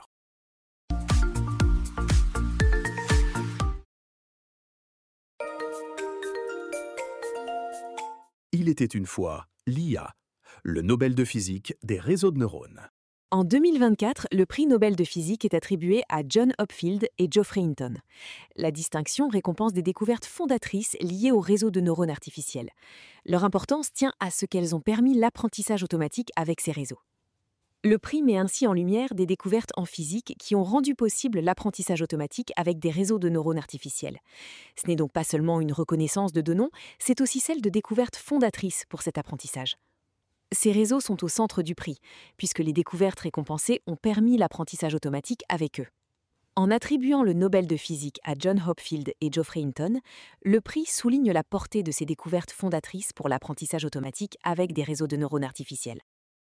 Il était une fois l'I A, le Nobel de physique des réseaux de neurones. En deux mille vingt-quatre, le prix Nobel de physique est attribué à John Hopfield et Geoffrey Hinton. La distinction récompense des découvertes fondatrices liées aux réseaux de neurones artificiels. Leur importance tient à ce qu'elles ont permis l'apprentissage automatique avec ces réseaux. Le prix met ainsi en lumière des découvertes en physique qui ont rendu possible l'apprentissage automatique avec des réseaux de neurones artificiels. Ce n'est donc pas seulement une reconnaissance de deux noms, c'est aussi celle de découvertes fondatrices pour cet apprentissage. Ces réseaux sont au centre du prix, puisque les découvertes récompensées ont permis l'apprentissage automatique avec eux. En attribuant le Nobel de physique à John Hopfield et Geoffrey Hinton, le prix souligne la portée de ces découvertes fondatrices pour l'apprentissage automatique avec des réseaux de neurones artificiels.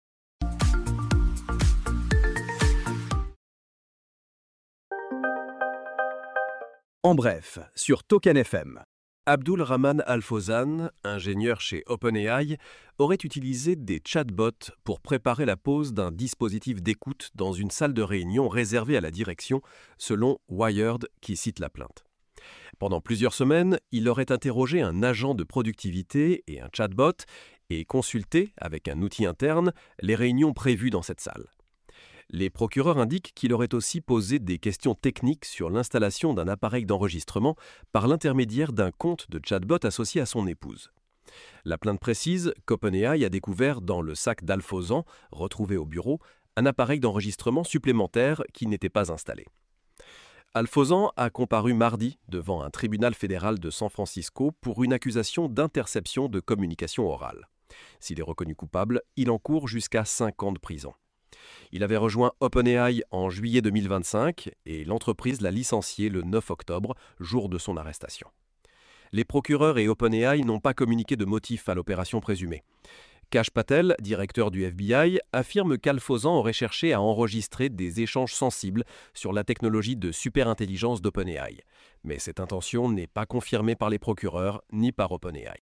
En bref, sur Token F M. Abdul Rahman Al-Fawzan, ingénieur chez OpenAI, aurait utilisé des chatbots pour préparer la pose d'un dispositif d'écoute dans une salle de réunion réservée à la direction, selon Wired qui cite la plainte. Pendant plusieurs semaines, il aurait interrogé un agent de productivité et un chatbot et consulté, avec un outil interne, les réunions prévues dans cette salle. Les procureurs indiquent qu'il aurait aussi posé des questions techniques sur l'installation d'un appareil d'enregistrement par l'intermédiaire d'un compte de chatbot associé à son épouse. La plainte précise qu'OpenAI a découvert dans le sac d'Al-Fawzan, retrouvé au bureau, un appareil d'enregistrement supplémentaire qui n'était pas installé. Al-Fawzan a comparu mardi devant un tribunal fédéral de San Francisco pour une accusation d'interception de communication orale. S'il est reconnu coupable, il encourt jusqu'à cinq ans de prison. Il avait rejoint OpenAI en juillet deux mille vingt-cinq et l'entreprise l'a licencié le neuf octobre, jour de son arrestation. Les procureurs et OpenAI n'ont pas communiqué de motif à l'opération présumée. Kash Patel, directeur du F B I, affirme qu'Al-Fawzan aurait cherché à enregistrer des échanges sensibles sur la technologie de superintelligence d'OpenAI. Mais cette intention n'est pas confirmée par les procureurs ni par OpenAI.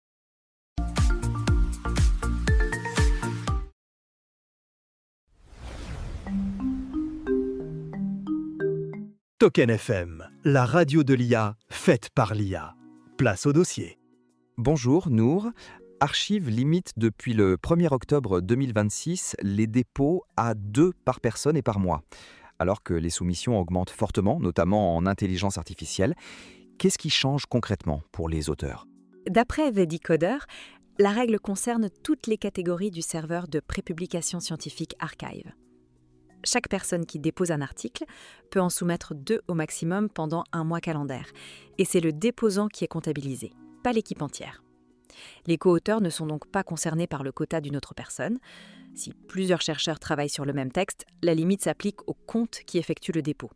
Token F M, la radio de l'I A, faite par l'I A. Place au dossier. Bonjour Nour. Archive limite depuis le premier octobre deux mille vingt-six les dépôts à deux par personne et par mois, alors que les soumissions augmentent fortement, notamment en intelligence artificielle. Qu'est-ce qui change concrètement pour les auteurs ? D'après The Decoder, la règle concerne toutes les catégories du serveur de prépublication scientifique Archive. Chaque personne qui dépose un article peut en soumettre deux au maximum pendant un mois calendaire. Et c'est le déposant qui est comptabilisé, pas l'équipe entière. Les co-auteurs ne sont donc pas concernés par le quota d'une autre personne. Si plusieurs chercheurs travaillent sur le même texte, la limite s'applique au compte qui effectue le dépôt.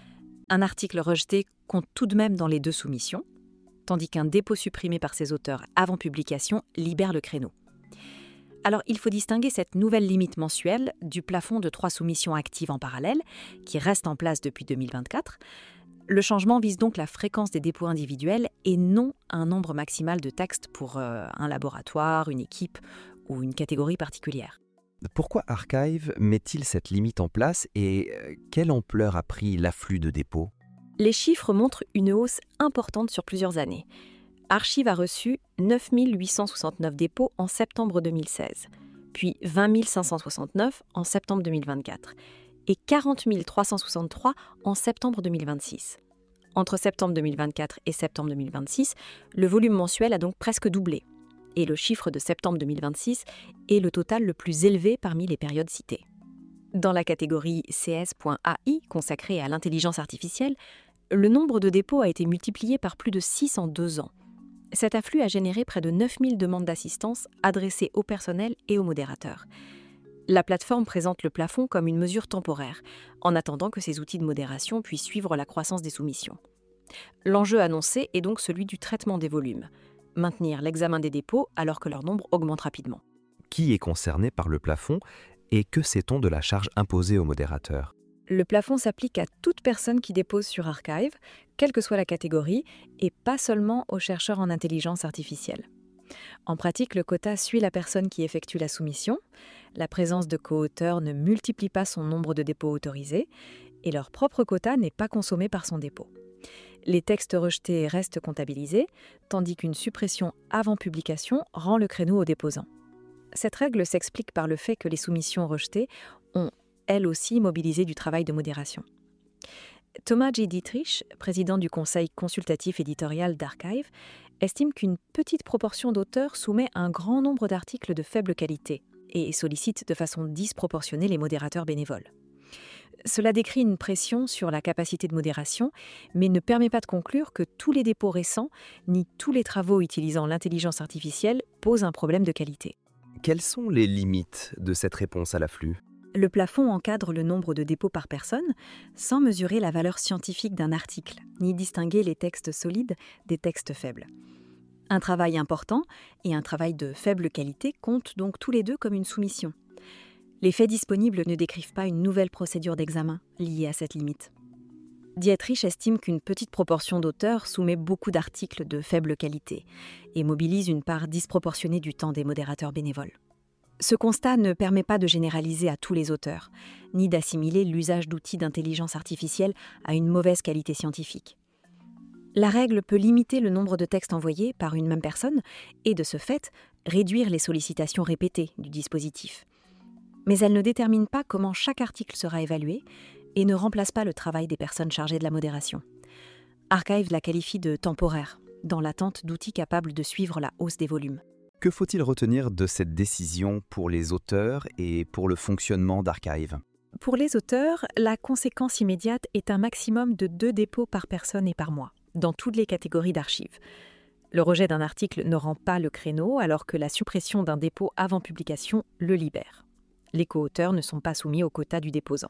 Un article rejeté compte tout de même dans les deux soumissions, tandis qu'un dépôt supprimé par ses auteurs avant publication libère le créneau. Alors, il faut distinguer cette nouvelle limite mensuelle du plafond de trois soumissions actives en parallèle, qui reste en place depuis deux mille vingt-quatre. Le changement vise donc la fréquence des dépôts individuels et non un nombre maximal de textes pour euh, un laboratoire, une équipe ou une catégorie particulière. Pourquoi Archive met-il cette limite en place et euh, quelle ampleur a pris l'afflux de dépôts ? Les chiffres montrent une hausse importante sur plusieurs années. Archive a reçu neuf mille huit cent soixante-neuf dépôts en septembre deux mille seize, puis vingt mille cinq cent soixante-neuf en septembre deux mille vingt-quatre et quarante mille trois cent soixante-trois en septembre deux mille vingt-six. Entre septembre deux mille vingt-quatre et septembre deux mille vingt-six, le volume mensuel a donc presque doublé. Et le chiffre de septembre deux mille vingt-six est le total le plus élevé parmi les périodes citées. Dans la catégorie C S point A I consacrée à l'intelligence artificielle, le nombre de dépôts a été multiplié par plus de six en deux ans. Cet afflux a généré près de neuf mille demandes d'assistance adressées au personnel et aux modérateurs. La plateforme présente le plafond comme une mesure temporaire, en attendant que ces outils de modération puissent suivre la croissance des soumissions. L'enjeu annoncé est donc celui du traitement des volumes, maintenir l'examen des dépôts alors que leur nombre augmente rapidement. Qui est concerné par le plafond et que sait-on de la charge imposée aux modérateurs ? Le plafond s'applique à toute personne qui dépose sur Archive, quelle que soit la catégorie, et pas seulement aux chercheurs en intelligence artificielle. En pratique, le quota suit la personne qui effectue la soumission, la présence de co-auteurs ne multiplie pas son nombre de dépôts autorisés, et leur propre quota n'est pas consommé par son dépôt. Les textes rejetés restent comptabilisés, tandis qu'une suppression avant publication rend le créneau au déposant. Cette règle s'explique par le fait que les soumissions rejetées ont elles aussi mobilisé du travail de modération. Thomas J. Dietrich, président du conseil consultatif éditorial d'Archive, estime qu'une petite proportion d'auteurs soumet un grand nombre d'articles de faible qualité et sollicite de façon disproportionnée les modérateurs bénévoles. Cela décrit une pression sur la capacité de modération, mais ne permet pas de conclure que tous les dépôts récents, ni tous les travaux utilisant l'intelligence artificielle posent un problème de qualité. Quelles sont les limites de cette réponse à l'afflux ? Le plafond encadre le nombre de dépôts par personne sans mesurer la valeur scientifique d'un article, ni distinguer les textes solides des textes faibles. Un travail important et un travail de faible qualité comptent donc tous les deux comme une soumission. Les faits disponibles ne décrivent pas une nouvelle procédure d'examen liée à cette limite. Dietrich estime qu'une petite proportion d'auteurs soumet beaucoup d'articles de faible qualité et mobilise une part disproportionnée du temps des modérateurs bénévoles. Ce constat ne permet pas de généraliser à tous les auteurs, ni d'assimiler l'usage d'outils d'intelligence artificielle à une mauvaise qualité scientifique. La règle peut limiter le nombre de textes envoyés par une même personne et, de ce fait, réduire les sollicitations répétées du dispositif. Mais elle ne détermine pas comment chaque article sera évalué et ne remplace pas le travail des personnes chargées de la modération. Archive la qualifie de temporaire, dans l'attente d'outils capables de suivre la hausse des volumes. Que faut-il retenir de cette décision pour les auteurs et pour le fonctionnement d'Archive ? Pour les auteurs, la conséquence immédiate est un maximum de deux dépôts par personne et par mois, dans toutes les catégories d'archives. Le rejet d'un article ne rend pas le créneau, alors que la suppression d'un dépôt avant publication le libère. Les co-auteurs ne sont pas soumis au quota du déposant.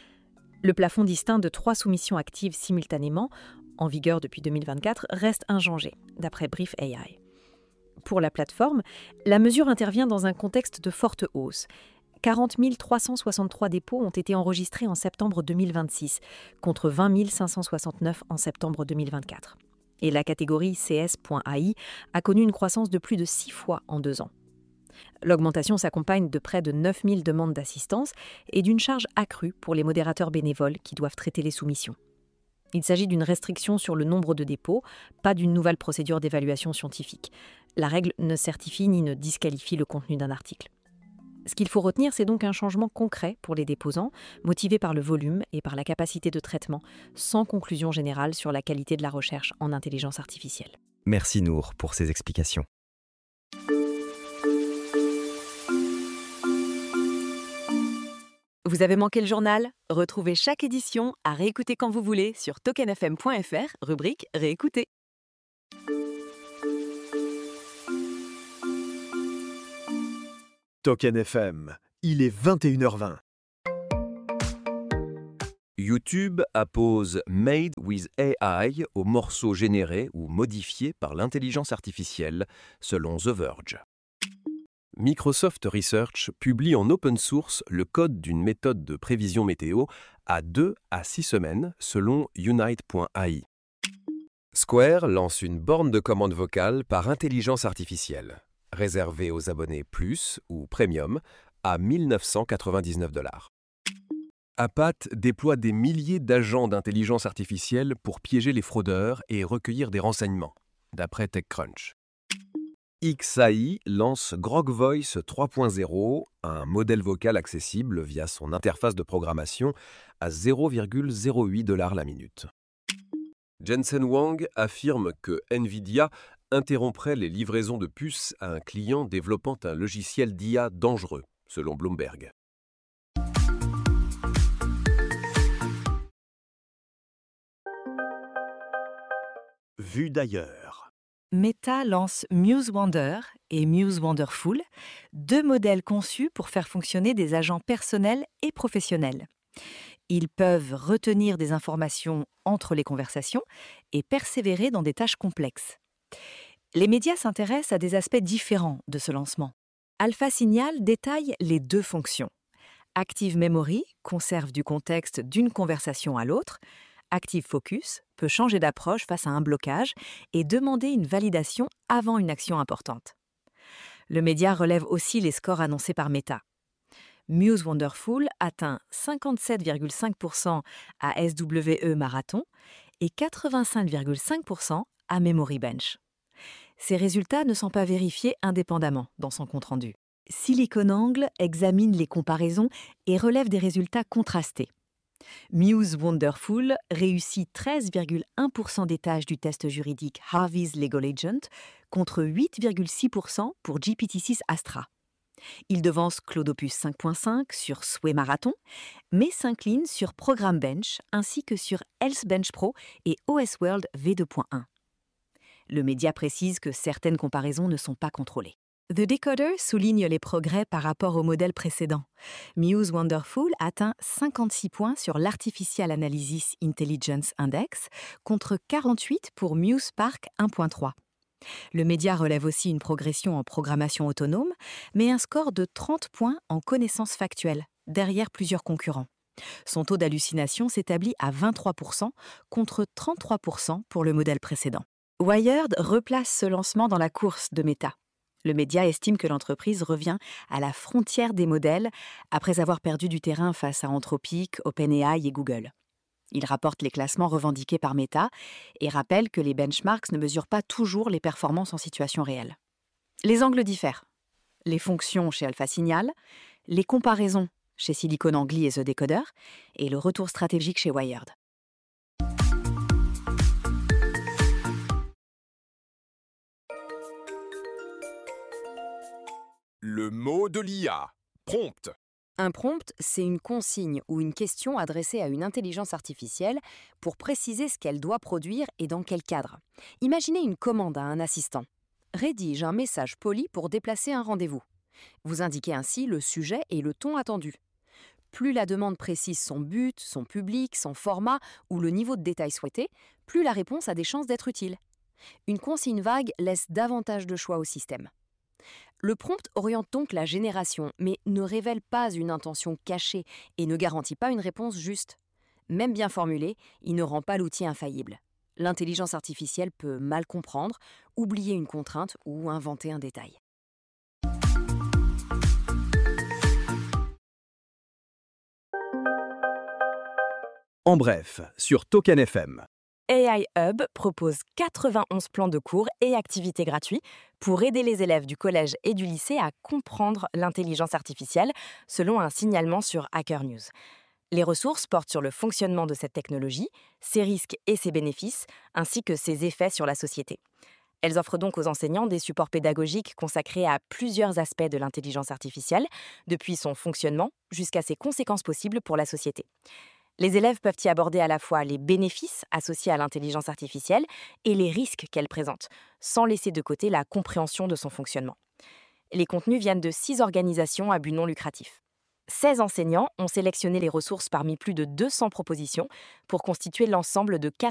Le plafond distinct de trois soumissions actives simultanément, en vigueur depuis deux mille vingt-quatre, reste inchangé, d'après Brief A I. Pour la plateforme, la mesure intervient dans un contexte de forte hausse. quarante mille trois cent soixante-trois dépôts ont été enregistrés en septembre deux mille vingt-six, contre vingt mille cinq cent soixante-neuf en septembre deux mille vingt-quatre. Et la catégorie C S point A I a connu une croissance de plus de six fois en deux ans. L'augmentation s'accompagne de près de neuf mille demandes d'assistance et d'une charge accrue pour les modérateurs bénévoles qui doivent traiter les soumissions. Il s'agit d'une restriction sur le nombre de dépôts, pas d'une nouvelle procédure d'évaluation scientifique. La règle ne certifie ni ne disqualifie le contenu d'un article. Ce qu'il faut retenir, c'est donc un changement concret pour les déposants, motivé par le volume et par la capacité de traitement, sans conclusion générale sur la qualité de la recherche en intelligence artificielle. Merci Nour pour ces explications. Vous avez manqué le journal? Retrouvez chaque édition à réécouter quand vous voulez sur token f m point f r, rubrique Réécouter. Token F M, il est vingt et une heures vingt. YouTube appose Made with A I aux morceaux générés ou modifiés par l'intelligence artificielle, selon The Verge. Microsoft Research publie en open source le code d'une méthode de prévision météo à deux à six semaines, selon Unite point A I. Square lance une borne de commande vocale par intelligence artificielle, réservée aux abonnés Plus ou Premium, à mille neuf cent quatre-vingt-dix-neuf dollars. Apat déploie des milliers d'agents d'intelligence artificielle pour piéger les fraudeurs et recueillir des renseignements, d'après TechCrunch. X A I lance Grok Voice trois point zéro, un modèle vocal accessible via son interface de programmation à zéro virgule zéro huit dollars la minute. Jensen Huang affirme que Nvidia interromprait les livraisons de puces à un client développant un logiciel d'I A dangereux, selon Bloomberg. Vue d'ailleurs. Meta lance Muse Wonder et Muse Wonderful, deux modèles conçus pour faire fonctionner des agents personnels et professionnels. Ils peuvent retenir des informations entre les conversations et persévérer dans des tâches complexes. Les médias s'intéressent à des aspects différents de ce lancement. Alpha Signal détaille les deux fonctions. Active Memory conserve du contexte d'une conversation à l'autre. Active Focus peut changer d'approche face à un blocage et demander une validation avant une action importante. Le média relève aussi les scores annoncés par Meta. Muse Wonderful atteint cinquante-sept virgule cinq pour cent à S W E Marathon et quatre-vingt-cinq virgule cinq pour cent à Memory Bench. Ces résultats ne sont pas vérifiés indépendamment dans son compte-rendu. SiliconANGLE examine les comparaisons et relève des résultats contrastés. Muse Wonderful réussit treize virgule un pour cent des tâches du test juridique Harvey's Legal Agent contre huit virgule six pour cent pour G P T six Astra. Il devance Cloudopus cinq point cinq sur Sway Marathon, mais s'incline sur Program Bench ainsi que sur Health Bench Pro et O S World V deux point un. Le média précise que certaines comparaisons ne sont pas contrôlées. The Decoder souligne les progrès par rapport au modèle précédent. Muse Wonderful atteint cinquante-six points sur l'Artificial Analysis Intelligence Index contre quarante-huit pour Muse Spark un point trois. Le média relève aussi une progression en programmation autonome, mais un score de trente points en connaissances factuelles, derrière plusieurs concurrents. Son taux d'hallucination s'établit à vingt-trois pour cent contre trente-trois pour cent pour le modèle précédent. Wired replace ce lancement dans la course de Meta. Le média estime que l'entreprise revient à la frontière des modèles après avoir perdu du terrain face à Anthropic, OpenAI et Google. Il rapporte les classements revendiqués par Meta et rappelle que les benchmarks ne mesurent pas toujours les performances en situation réelle. Les angles diffèrent. Les fonctions chez Alpha Signal, les comparaisons chez SiliconANGLE et The Decoder et le retour stratégique chez Wired. Le mot de l'I A. Prompt. Un prompt, c'est une consigne ou une question adressée à une intelligence artificielle pour préciser ce qu'elle doit produire et dans quel cadre. Imaginez une commande à un assistant. Rédige un message poli pour déplacer un rendez-vous. Vous indiquez ainsi le sujet et le ton attendu. Plus la demande précise son but, son public, son format ou le niveau de détail souhaité, plus la réponse a des chances d'être utile. Une consigne vague laisse davantage de choix au système. Le prompt oriente donc la génération, mais ne révèle pas une intention cachée et ne garantit pas une réponse juste. Même bien formulé, il ne rend pas l'outil infaillible. L'intelligence artificielle peut mal comprendre, oublier une contrainte ou inventer un détail. En bref, sur Token F M. A I Hub propose quatre-vingt-onze plans de cours et activités gratuits pour aider les élèves du collège et du lycée à comprendre l'intelligence artificielle, selon un signalement sur Hacker News. Les ressources portent sur le fonctionnement de cette technologie, ses risques et ses bénéfices, ainsi que ses effets sur la société. Elles offrent donc aux enseignants des supports pédagogiques consacrés à plusieurs aspects de l'intelligence artificielle, depuis son fonctionnement jusqu'à ses conséquences possibles pour la société. Les élèves peuvent y aborder à la fois les bénéfices associés à l'intelligence artificielle et les risques qu'elle présente, sans laisser de côté la compréhension de son fonctionnement. Les contenus viennent de six organisations à but non lucratif. seize enseignants ont sélectionné les ressources parmi plus de deux cents propositions pour constituer l'ensemble de